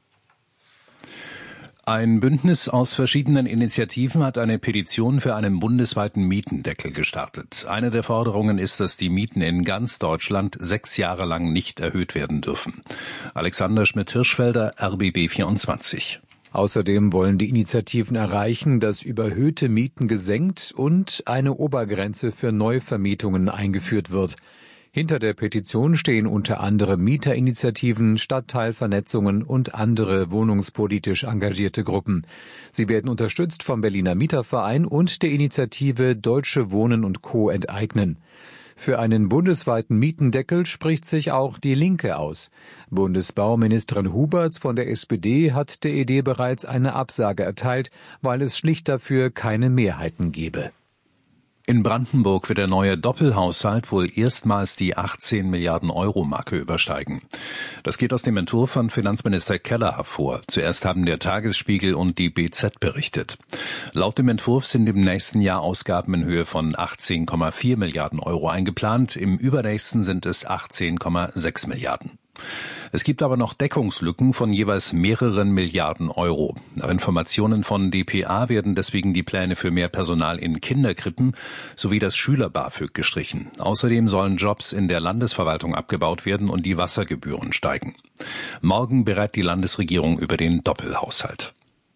Ein Bündnis aus verschiedenen Initiativen hat eine Petition für einen bundesweiten Mietendeckel gestartet. Eine der Forderungen ist, dass die Mieten in ganz Deutschland sechs Jahre lang nicht erhöht werden dürfen. Alexander Schmidt-Hirschfelder, R B B vierundzwanzig. Außerdem wollen die Initiativen erreichen, dass überhöhte Mieten gesenkt und eine Obergrenze für Neuvermietungen eingeführt wird. Hinter der Petition stehen unter anderem Mieterinitiativen, Stadtteilvernetzungen und andere wohnungspolitisch engagierte Gruppen. Sie werden unterstützt vom Berliner Mieterverein und der Initiative Deutsche Wohnen und Co. enteignen. Für einen bundesweiten Mietendeckel spricht sich auch die Linke aus. Bundesbauministerin Huberts von der S P D hat der Idee bereits eine Absage erteilt, weil es schlicht dafür keine Mehrheiten gebe. In Brandenburg wird der neue Doppelhaushalt wohl erstmals die achtzehn Milliarden Euro Marke übersteigen. Das geht aus dem Entwurf von Finanzminister Keller hervor. Zuerst haben der Tagesspiegel und die B Z berichtet. Laut dem Entwurf sind im nächsten Jahr Ausgaben in Höhe von achtzehn Komma vier Milliarden Euro eingeplant. Im übernächsten sind es achtzehn Komma sechs Milliarden. Es gibt aber noch Deckungslücken von jeweils mehreren Milliarden Euro. Nach Informationen von d p a werden deswegen die Pläne für mehr Personal in Kinderkrippen sowie das Schüler-BAföG gestrichen. Außerdem sollen Jobs in der Landesverwaltung abgebaut werden und die Wassergebühren steigen. Morgen berät die Landesregierung über den Doppelhaushalt.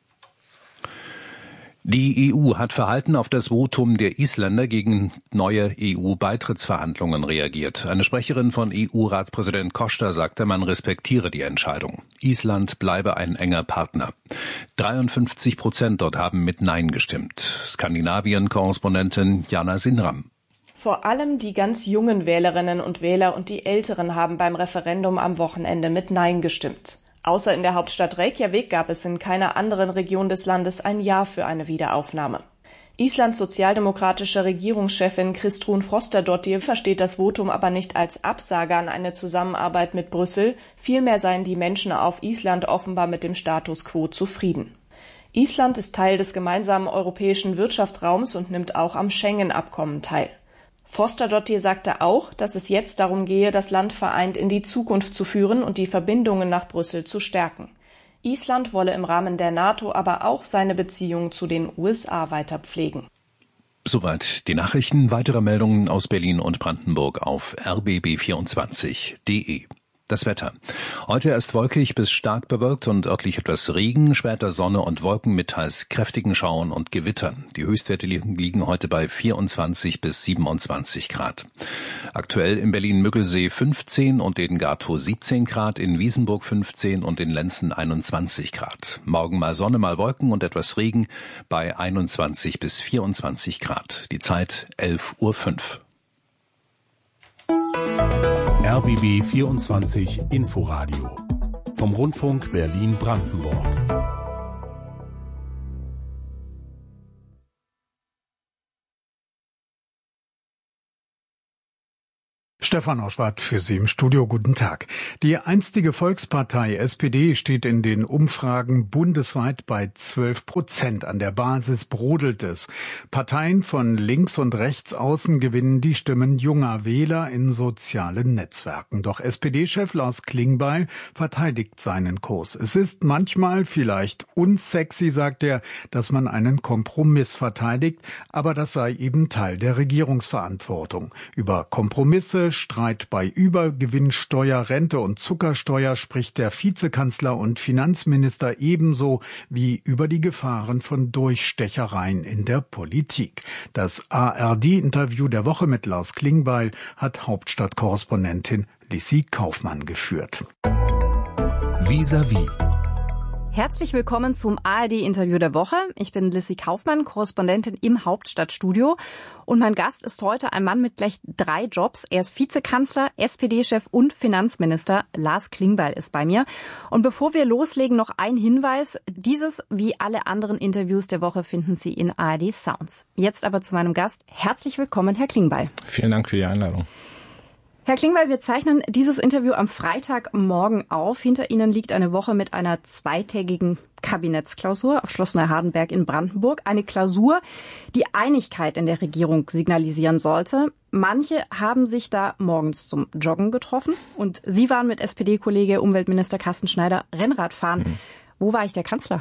Die E U hat verhalten auf das Votum der Isländer gegen neue E U-Beitrittsverhandlungen reagiert. Eine Sprecherin von E U-Ratspräsident Costa sagte, man respektiere die Entscheidung. Island bleibe ein enger Partner. dreiundfünfzig Prozent dort haben mit Nein gestimmt. Skandinavien-Korrespondentin Jana Sinram. Vor allem die ganz jungen Wählerinnen und Wähler und die Älteren haben beim Referendum am Wochenende mit Nein gestimmt. Außer in der Hauptstadt Reykjavik gab es in keiner anderen Region des Landes ein Ja für eine Wiederaufnahme. Islands sozialdemokratische Regierungschefin Kristrún Frostadóttir versteht das Votum aber nicht als Absage an eine Zusammenarbeit mit Brüssel, vielmehr seien die Menschen auf Island offenbar mit dem Status quo zufrieden. Island ist Teil des gemeinsamen europäischen Wirtschaftsraums und nimmt auch am Schengen-Abkommen teil. Frostadóttir sagte auch, dass es jetzt darum gehe, das Land vereint in die Zukunft zu führen und die Verbindungen nach Brüssel zu stärken. Island wolle im Rahmen der NATO aber auch seine Beziehungen zu den U S A weiter pflegen. Soweit die Nachrichten. Weitere Meldungen aus Berlin und Brandenburg auf r b b vierundzwanzig punkt d e. Das Wetter. Heute erst wolkig bis stark bewölkt und örtlich etwas Regen, später Sonne und Wolken mit teils kräftigen Schauern und Gewittern. Die Höchstwerte liegen heute bei vierundzwanzig bis siebenundzwanzig Grad. Aktuell in Berlin-Müggelsee fünfzehn und in Gatow siebzehn Grad, in Wiesenburg fünfzehn und in Lenzen einundzwanzig Grad. Morgen mal Sonne, mal Wolken und etwas Regen bei einundzwanzig bis vierundzwanzig Grad. Die Zeit elf Uhr fünf. R B B vierundzwanzig Inforadio vom Rundfunk Berlin-Brandenburg. Stefan Oschwart für Sie im Studio. Guten Tag. Die einstige Volkspartei S P D steht in den Umfragen bundesweit bei zwölf Prozent. An der Basis brodelt es. Parteien von links und rechts außen gewinnen die Stimmen junger Wähler in sozialen Netzwerken. Doch S P D-Chef Lars Klingbeil verteidigt seinen Kurs. Es ist manchmal vielleicht unsexy, sagt er, dass man einen Kompromiss verteidigt, aber das sei eben Teil der Regierungsverantwortung. Über Kompromisse, Streit bei Übergewinnsteuer, Rente und Zuckersteuer spricht der Vizekanzler und Finanzminister ebenso wie über die Gefahren von Durchstechereien in der Politik. Das A R D-Interview der Woche mit Lars Klingbeil hat Hauptstadtkorrespondentin Lissy Kaufmann geführt. Vis-à-vis. Herzlich willkommen zum A R D-Interview der Woche. Ich bin Lissy Kaufmann, Korrespondentin im Hauptstadtstudio. Und mein Gast ist heute ein Mann mit gleich drei Jobs. Er ist Vizekanzler, S P D-Chef und Finanzminister. Lars Klingbeil ist bei mir. Und bevor wir loslegen, noch ein Hinweis. Dieses wie alle anderen Interviews der Woche finden Sie in A R D Sounds. Jetzt aber zu meinem Gast. Herzlich willkommen, Herr Klingbeil. Vielen Dank für die Einladung. Herr Klingbeil, wir zeichnen dieses Interview am Freitagmorgen auf. Hinter Ihnen liegt eine Woche mit einer zweitägigen Kabinettsklausur auf Schloss Neuhardenberg in Brandenburg. Eine Klausur, die Einigkeit in der Regierung signalisieren sollte. Manche haben sich da morgens zum Joggen getroffen und Sie waren mit S P D-Kollege Umweltminister Carsten Schneider Rennradfahren. Mhm. Wo war ich der Kanzler?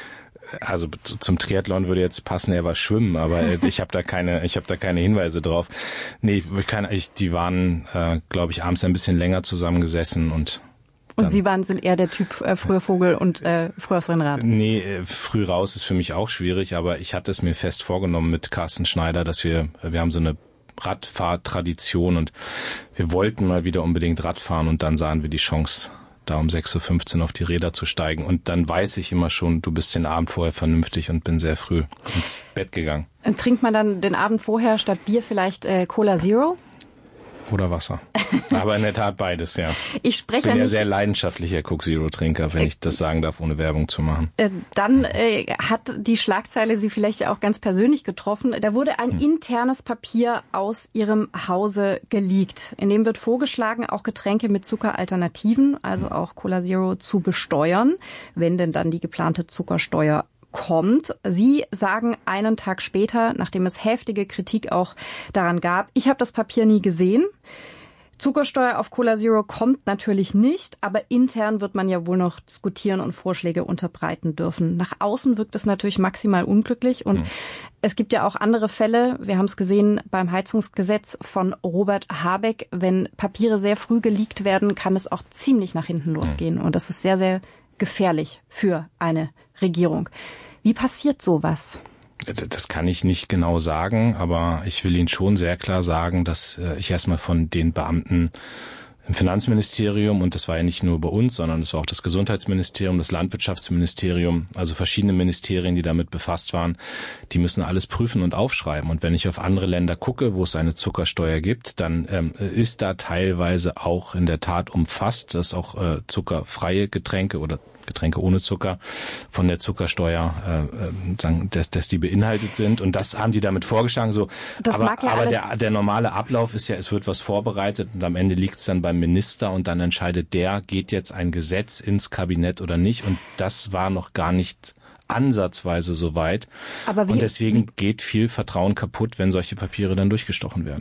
Also zum Triathlon würde jetzt passen, er war schwimmen, aber ich habe da keine, ich habe da keine Hinweise drauf. Nee, ich kann, ich, die waren, äh, glaube ich, abends ein bisschen länger zusammengesessen und Und Sie waren, sind eher der Typ äh, früher Vogel und äh, früher aufs Rennrad? Nee, äh, früh raus ist für mich auch schwierig, aber ich hatte es mir fest vorgenommen mit Carsten Schneider, dass wir, wir haben so eine Radfahrtradition und wir wollten mal wieder unbedingt Radfahren und dann sahen wir die Chance, da um sechs Uhr fünfzehn auf die Räder zu steigen. Und dann weiß ich immer schon, du bist den Abend vorher vernünftig und bin sehr früh ins Bett gegangen. Und trinkt man dann den Abend vorher statt Bier vielleicht äh, Cola Zero? Oder Wasser. Aber in der Tat beides, ja. Ich spreche bin ja nicht, sehr leidenschaftlicher Coke Zero Trinker, wenn äh, ich das sagen darf, ohne Werbung zu machen. Äh, dann äh, hat die Schlagzeile Sie vielleicht auch ganz persönlich getroffen. Da wurde ein hm. internes Papier aus Ihrem Hause geleakt. In dem wird vorgeschlagen, auch Getränke mit Zuckeralternativen, also auch Cola Zero, zu besteuern, wenn denn dann die geplante Zuckersteuer kommt. Sie sagen einen Tag später, nachdem es heftige Kritik auch daran gab, ich habe das Papier nie gesehen. Zuckersteuer auf Cola Zero kommt natürlich nicht, aber intern wird man ja wohl noch diskutieren und Vorschläge unterbreiten dürfen. Nach außen wirkt es natürlich maximal unglücklich und mhm. es gibt ja auch andere Fälle. Wir haben es gesehen beim Heizungsgesetz von Robert Habeck. Wenn Papiere sehr früh geleakt werden, kann es auch ziemlich nach hinten losgehen und das ist sehr, sehr gefährlich für eine Regierung. Wie passiert sowas? Das kann ich nicht genau sagen, aber ich will Ihnen schon sehr klar sagen, dass ich erstmal von den Beamten im Finanzministerium, und das war ja nicht nur bei uns, sondern es war auch das Gesundheitsministerium, das Landwirtschaftsministerium, also verschiedene Ministerien, die damit befasst waren, die müssen alles prüfen und aufschreiben. Und wenn ich auf andere Länder gucke, wo es eine Zuckersteuer gibt, dann ähm, ist da teilweise auch in der Tat umfasst, dass auch äh, zuckerfreie Getränke oder Getränke ohne Zucker von der Zuckersteuer, äh, sagen, dass, dass die beinhaltet sind. Und das haben die damit vorgeschlagen. So, das aber mag ja aber alles der, der normale Ablauf ist ja, es wird was vorbereitet und am Ende liegt es dann beim Minister und dann entscheidet der, geht jetzt ein Gesetz ins Kabinett oder nicht. Und das war noch gar nicht ansatzweise so weit. Aber wie, und deswegen wie, geht viel Vertrauen kaputt, wenn solche Papiere dann durchgestochen werden.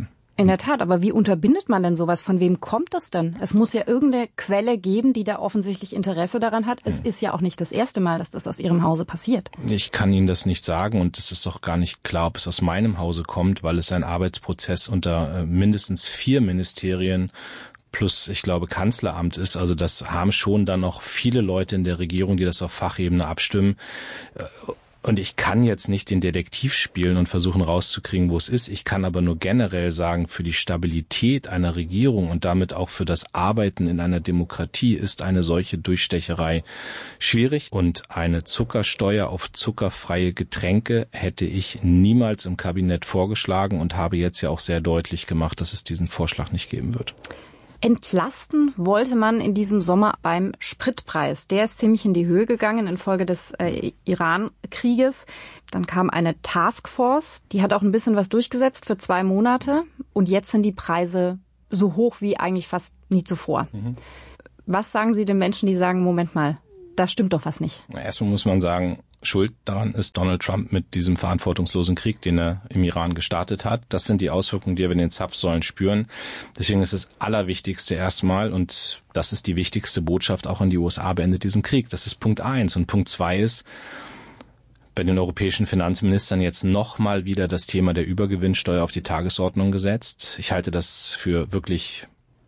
In der Tat, aber wie unterbindet man denn sowas? Von wem kommt das denn? Es muss ja irgendeine Quelle geben, die da offensichtlich Interesse daran hat. Es ist ja auch nicht das erste Mal, dass das aus Ihrem Hause passiert. Ich kann Ihnen das nicht sagen und es ist doch gar nicht klar, ob es aus meinem Hause kommt, weil es ein Arbeitsprozess unter äh, mindestens vier Ministerien plus, ich glaube, Kanzleramt ist. Also das haben schon dann noch viele Leute in der Regierung, die das auf Fachebene abstimmen. Und ich kann jetzt nicht den Detektiv spielen und versuchen rauszukriegen, wo es ist. Ich kann aber nur generell sagen, für die Stabilität einer Regierung und damit auch für das Arbeiten in einer Demokratie ist eine solche Durchstecherei schwierig. Und eine Zuckersteuer auf zuckerfreie Getränke hätte ich niemals im Kabinett vorgeschlagen und habe jetzt ja auch sehr deutlich gemacht, dass es diesen Vorschlag nicht geben wird. Entlasten wollte man in diesem Sommer beim Spritpreis. Der ist ziemlich in die Höhe gegangen infolge des äh, Iran-Krieges. Dann kam eine Taskforce, die hat auch ein bisschen was durchgesetzt für zwei Monate. Und jetzt sind die Preise so hoch wie eigentlich fast nie zuvor. Mhm. Was sagen Sie den Menschen, die sagen, Moment mal, da stimmt doch was nicht? Erstmal muss man sagen, Schuld daran ist Donald Trump mit diesem verantwortungslosen Krieg, den er im Iran gestartet hat. Das sind die Auswirkungen, die wir in den Zapfsäulen spüren. Deswegen ist das Allerwichtigste erstmal, und das ist die wichtigste Botschaft auch an die U S A, beendet diesen Krieg. Das ist Punkt eins. Und Punkt zwei ist, bei den europäischen Finanzministern jetzt nochmal wieder das Thema der Übergewinnsteuer auf die Tagesordnung gesetzt. Ich halte das für wirklich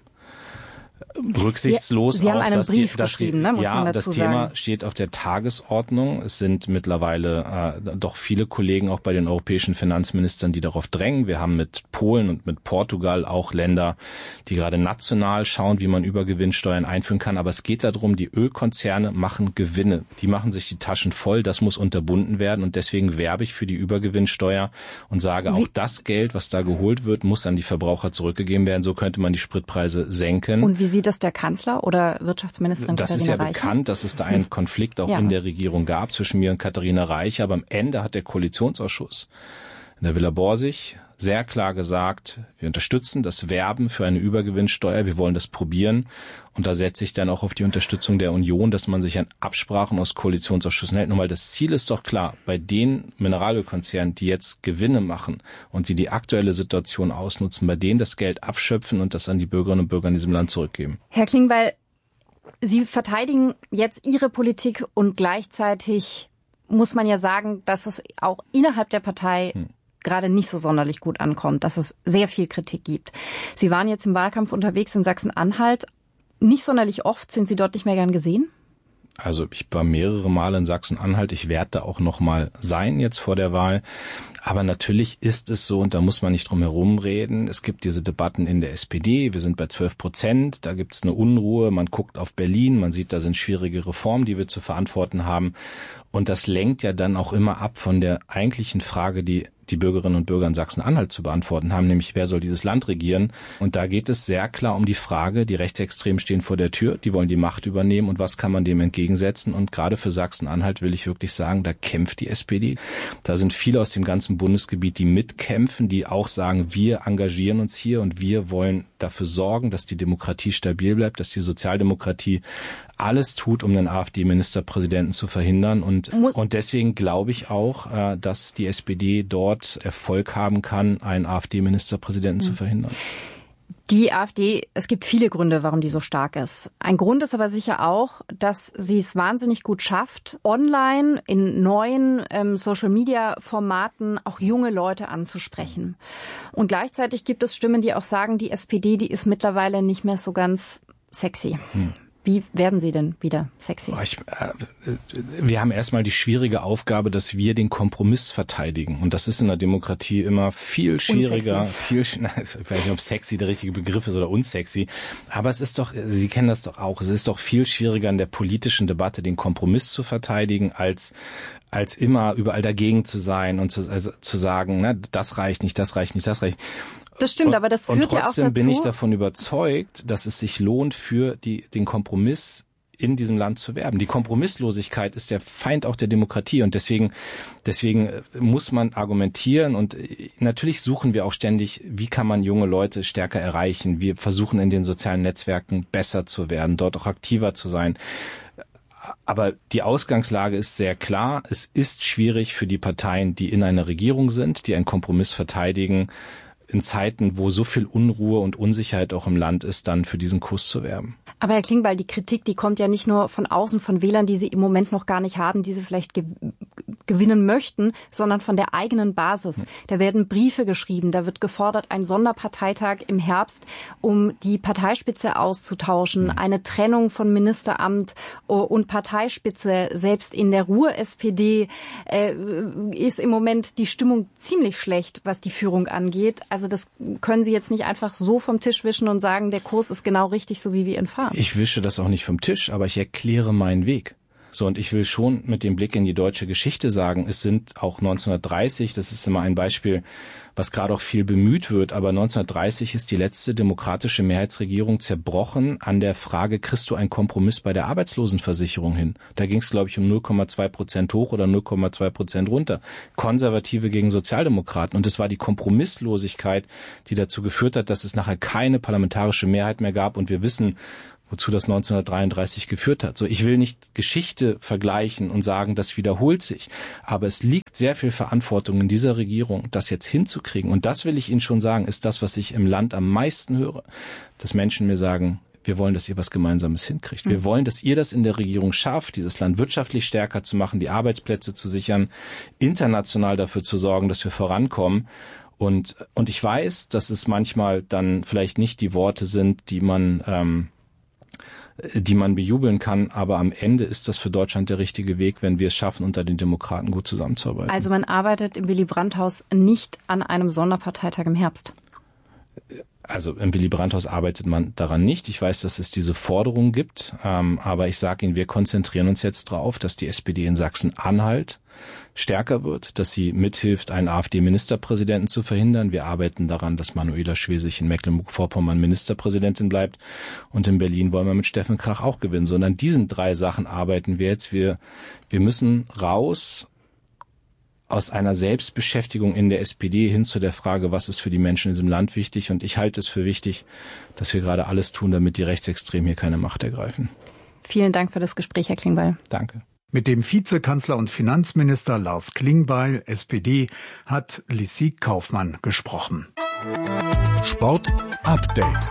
rücksichtslos. Sie, Sie haben auch, einen dass Brief die, dass geschrieben, die, ne, muss ja, man dazu das Thema sagen. steht auf der Tagesordnung. Es sind mittlerweile äh, doch viele Kollegen auch bei den europäischen Finanzministern, die darauf drängen. Wir haben mit Polen und mit Portugal auch Länder, die gerade national schauen, wie man Übergewinnsteuern einführen kann. Aber es geht darum, die Ölkonzerne machen Gewinne. Die machen sich die Taschen voll. Das muss unterbunden werden. Und deswegen werbe ich für die Übergewinnsteuer und sage, auch wie? Das Geld, was da geholt wird, muss an die Verbraucher zurückgegeben werden. So könnte man die Spritpreise senken. Und wie sieht das der Kanzler oder Wirtschaftsministerin das Katharina Reich? Das ist ja bekannt, dass es da einen Konflikt auch ja. in der Regierung gab zwischen mir und Katharina Reich. Aber am Ende hat der Koalitionsausschuss in der Villa Borsig sehr klar gesagt, wir unterstützen das Werben für eine Übergewinnsteuer, wir wollen das probieren. Und da setze ich dann auch auf die Unterstützung der Union, dass man sich an Absprachen aus Koalitionsausschüssen hält. Nur weil das Ziel ist doch klar, bei den Mineralölkonzernen, die jetzt Gewinne machen und die die aktuelle Situation ausnutzen, bei denen das Geld abschöpfen und das an die Bürgerinnen und Bürger in diesem Land zurückgeben. Herr Klingbeil, Sie verteidigen jetzt Ihre Politik und gleichzeitig muss man ja sagen, dass es auch innerhalb der Partei hm. gerade nicht so sonderlich gut ankommt, dass es sehr viel Kritik gibt. Sie waren jetzt im Wahlkampf unterwegs in Sachsen-Anhalt. Nicht sonderlich oft. Sind Sie dort nicht mehr gern gesehen? Also ich war mehrere Male in Sachsen-Anhalt. Ich werde da auch noch mal sein jetzt vor der Wahl. Aber natürlich ist es so, und da muss man nicht drum herum reden, es gibt diese Debatten in der S P D. Wir sind bei zwölf Prozent. Da gibt es eine Unruhe. Man guckt auf Berlin. Man sieht, da sind schwierige Reformen, die wir zu verantworten haben. Und das lenkt ja dann auch immer ab von der eigentlichen Frage, die die Bürgerinnen und Bürger in Sachsen-Anhalt zu beantworten haben, nämlich wer soll dieses Land regieren? Und da geht es sehr klar um die Frage, die Rechtsextremen stehen vor der Tür, die wollen die Macht übernehmen und was kann man dem entgegensetzen? Und gerade für Sachsen-Anhalt will ich wirklich sagen, da kämpft die S P D. Da sind viele aus dem ganzen Bundesgebiet, die mitkämpfen, die auch sagen, wir engagieren uns hier und wir wollen dafür sorgen, dass die Demokratie stabil bleibt, dass die Sozialdemokratie alles tut, um den AfD-Ministerpräsidenten zu verhindern. Und, und deswegen glaube ich auch, dass die S P D dort Erfolg haben kann, einen AfD-Ministerpräsidenten mhm. zu verhindern. Die AfD, es gibt viele Gründe, warum die so stark ist. Ein Grund ist aber sicher auch, dass sie es wahnsinnig gut schafft, online in neuen ähm, Social-Media-Formaten auch junge Leute anzusprechen. Und gleichzeitig gibt es Stimmen, die auch sagen, die S P D, die ist mittlerweile nicht mehr so ganz sexy. Hm. Wie werden Sie denn wieder sexy? Ich, äh, wir haben erstmal die schwierige Aufgabe, dass wir den Kompromiss verteidigen. Und das ist in der Demokratie immer viel schwieriger. Unsexy. Viel, na, ich weiß nicht, ob sexy der richtige Begriff ist oder unsexy. Aber es ist doch, Sie kennen das doch auch, es ist doch viel schwieriger in der politischen Debatte, den Kompromiss zu verteidigen, als als immer überall dagegen zu sein und zu, also, zu sagen, na, das reicht nicht, das reicht nicht, das reicht nicht. Das stimmt, und, aber das führt ja auch dazu. Und trotzdem bin ich davon überzeugt, dass es sich lohnt, für die, den Kompromiss in diesem Land zu werben. Die Kompromisslosigkeit ist der Feind auch der Demokratie und deswegen, deswegen muss man argumentieren und natürlich suchen wir auch ständig, wie kann man junge Leute stärker erreichen. Wir versuchen in den sozialen Netzwerken besser zu werden, dort auch aktiver zu sein. Aber die Ausgangslage ist sehr klar. Es ist schwierig für die Parteien, die in einer Regierung sind, die einen Kompromiss verteidigen, in Zeiten, wo so viel Unruhe und Unsicherheit auch im Land ist, dann für diesen Kurs zu werben. Aber Herr Klingbeil, die Kritik, die kommt ja nicht nur von außen, von Wählern, die Sie im Moment noch gar nicht haben, die Sie vielleicht ge- gewinnen möchten, sondern von der eigenen Basis. Da werden Briefe geschrieben, da wird gefordert, ein Sonderparteitag im Herbst, um die Parteispitze auszutauschen, eine Trennung von Ministeramt und Parteispitze. Selbst in der Ruhr-S P D äh, ist im Moment die Stimmung ziemlich schlecht, was die Führung angeht. Also das können Sie jetzt nicht einfach so vom Tisch wischen und sagen, der Kurs ist genau richtig, so wie wir ihn fahren. Ich wische das auch nicht vom Tisch, aber ich erkläre meinen Weg. So, und ich will schon mit dem Blick in die deutsche Geschichte sagen, es sind auch neunzehnhundertdreißig, das ist immer ein Beispiel, was gerade auch viel bemüht wird, aber neunzehnhundertdreißig ist die letzte demokratische Mehrheitsregierung zerbrochen an der Frage, kriegst du einen Kompromiss bei der Arbeitslosenversicherung hin? Da ging es, glaube ich, um null Komma zwei Prozent hoch oder null Komma zwei Prozent runter. Konservative gegen Sozialdemokraten. Und es war die Kompromisslosigkeit, die dazu geführt hat, dass es nachher keine parlamentarische Mehrheit mehr gab. Und wir wissen, wozu das neunzehnhundertdreiunddreißig geführt hat. So, ich will nicht Geschichte vergleichen und sagen, das wiederholt sich. Aber es liegt sehr viel Verantwortung in dieser Regierung, das jetzt hinzukriegen. Und das will ich Ihnen schon sagen, ist das, was ich im Land am meisten höre. Dass Menschen mir sagen, wir wollen, dass ihr was Gemeinsames hinkriegt. Wir wollen, dass ihr das in der Regierung schafft, dieses Land wirtschaftlich stärker zu machen, die Arbeitsplätze zu sichern, international dafür zu sorgen, dass wir vorankommen. Und, und ich weiß, dass es manchmal dann vielleicht nicht die Worte sind, die man, ähm, die man bejubeln kann, aber am Ende ist das für Deutschland der richtige Weg, wenn wir es schaffen, unter den Demokraten gut zusammenzuarbeiten. Also man arbeitet im Willy-Brandt-Haus nicht an einem Sonderparteitag im Herbst? Also im Willy-Brandt-Haus arbeitet man daran nicht. Ich weiß, dass es diese Forderung gibt, ähm, aber ich sage Ihnen, wir konzentrieren uns jetzt darauf, dass die S P D in Sachsen-Anhalt stärker wird, dass sie mithilft, einen AfD-Ministerpräsidenten zu verhindern. Wir arbeiten daran, dass Manuela Schwesig in Mecklenburg-Vorpommern Ministerpräsidentin bleibt. Und in Berlin wollen wir mit Steffen Krach auch gewinnen. So, und an diesen drei Sachen arbeiten wir jetzt. Wir, wir müssen raus aus einer Selbstbeschäftigung in der S P D hin zu der Frage, was ist für die Menschen in diesem Land wichtig. Und ich halte es für wichtig, dass wir gerade alles tun, damit die Rechtsextremen hier keine Macht ergreifen. Vielen Dank für das Gespräch, Herr Klingbeil. Danke. Mit dem Vizekanzler und Finanzminister Lars Klingbeil, S P D, hat Lissy Kaufmann gesprochen. Sport Update.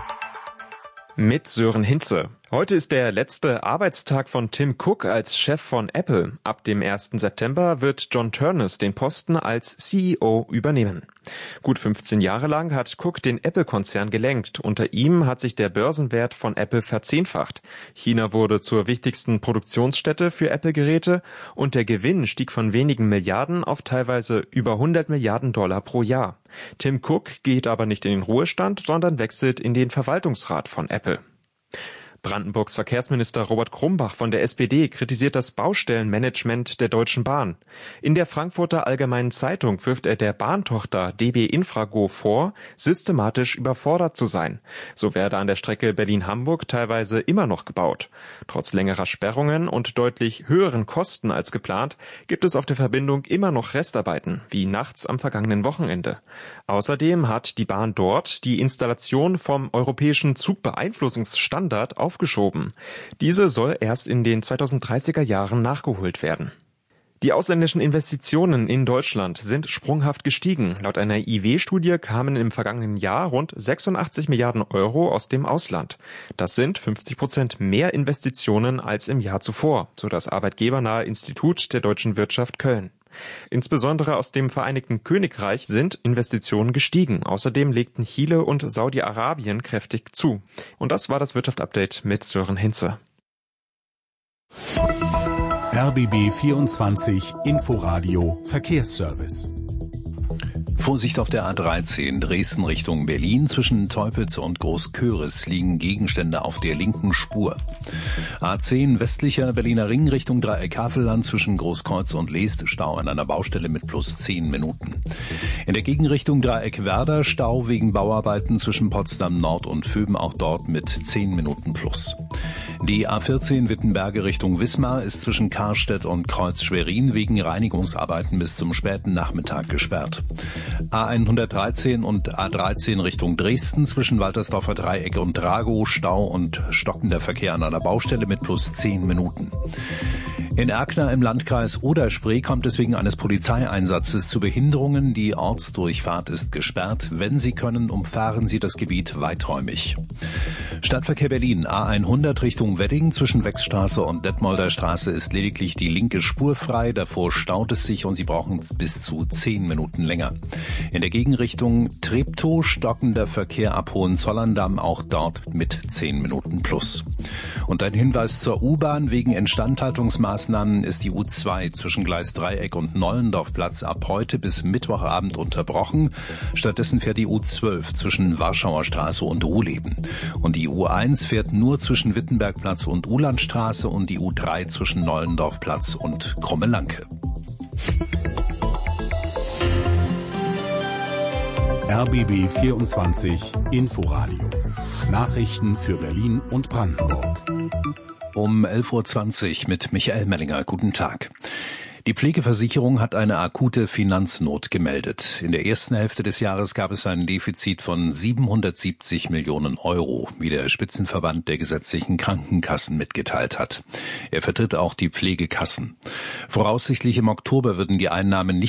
Mit Sören Hinze. Heute ist der letzte Arbeitstag von Tim Cook als Chef von Apple. Ab dem ersten September wird John Ternus den Posten als C E O übernehmen. Gut fünfzehn Jahre lang hat Cook den Apple-Konzern gelenkt. Unter ihm hat sich der Börsenwert von Apple verzehnfacht. China wurde zur wichtigsten Produktionsstätte für Apple-Geräte und der Gewinn stieg von wenigen Milliarden auf teilweise über hundert Milliarden Dollar pro Jahr. Tim Cook geht aber nicht in den Ruhestand, sondern wechselt in den Verwaltungsrat von Apple. Brandenburgs Verkehrsminister Robert Krumbach von der S P D kritisiert das Baustellenmanagement der Deutschen Bahn. In der Frankfurter Allgemeinen Zeitung wirft er der Bahntochter D B Infrago vor, systematisch überfordert zu sein. So werde an der Strecke Berlin-Hamburg teilweise immer noch gebaut. Trotz längerer Sperrungen und deutlich höheren Kosten als geplant, gibt es auf der Verbindung immer noch Restarbeiten, wie nachts am vergangenen Wochenende. Außerdem hat die Bahn dort die Installation vom europäischen Zugbeeinflussungsstandard auf aufgeschoben. Diese soll erst in den zweitausenddreißiger Jahren nachgeholt werden. Die ausländischen Investitionen in Deutschland sind sprunghaft gestiegen. Laut einer I W-Studie kamen im vergangenen Jahr rund sechsundachtzig Milliarden Euro aus dem Ausland. Das sind fünfzig Prozent mehr Investitionen als im Jahr zuvor, so das arbeitgebernahe Institut der deutschen Wirtschaft Köln. Insbesondere aus dem Vereinigten Königreich sind Investitionen gestiegen. Außerdem legten Chile und Saudi-Arabien kräftig zu. Und das war das Wirtschaftsupdate mit Sören Hinze. R B B vierundzwanzig Inforadio Verkehrsservice. Vorsicht auf der A dreizehn Dresden Richtung Berlin. Zwischen Teupitz und Großköris liegen Gegenstände auf der linken Spur. A zehn westlicher Berliner Ring Richtung Dreieck Havelland zwischen Großkreuz und Leest Stau an einer Baustelle mit plus zehn Minuten. In der Gegenrichtung Dreieck Werder Stau wegen Bauarbeiten zwischen Potsdam Nord und Vöben, auch dort mit zehn Minuten plus. Die A vierzehn Wittenberge Richtung Wismar ist zwischen Karstedt und Kreuz Schwerin wegen Reinigungsarbeiten bis zum späten Nachmittag gesperrt. A hundertdreizehn und A dreizehn Richtung Dresden zwischen Waltersdorfer Dreieck und Dragow Stau und stockender Verkehr an einer Baustelle mit plus zehn Minuten. In Erkner im Landkreis Oder-Spree kommt es wegen eines Polizeieinsatzes zu Behinderungen. Die Ortsdurchfahrt ist gesperrt. Wenn Sie können, umfahren Sie das Gebiet weiträumig. Stadtverkehr Berlin, A hundert Richtung Wedding zwischen Wechsstraße und Detmolder Straße ist lediglich die linke Spur frei. Davor staut es sich und Sie brauchen bis zu zehn Minuten länger. In der Gegenrichtung Treptow stockender Verkehr ab Hohenzollern-Damm, auch dort mit zehn Minuten plus. Und ein Hinweis zur U-Bahn: Wegen Instandhaltungsmaßnahmen ist die U zwei zwischen Gleis Dreieck und Nollendorfplatz ab heute bis Mittwochabend unterbrochen. Stattdessen fährt die U zwölf zwischen Warschauer Straße und Ruhleben. Und die U eins fährt nur zwischen Wittenbergplatz und Ulandstraße und die U drei zwischen Nollendorfplatz und Krummelanke. R B B vierundzwanzig Inforadio. Nachrichten für Berlin und Brandenburg. Um elf Uhr zwanzig mit Michael Mellinger. Guten Tag. Die Pflegeversicherung hat eine akute Finanznot gemeldet. In der ersten Hälfte des Jahres gab es ein Defizit von siebenhundertsiebzig Millionen Euro, wie der Spitzenverband der gesetzlichen Krankenkassen mitgeteilt hat. Er vertritt auch die Pflegekassen. Voraussichtlich im Oktober würden die Einnahmen nicht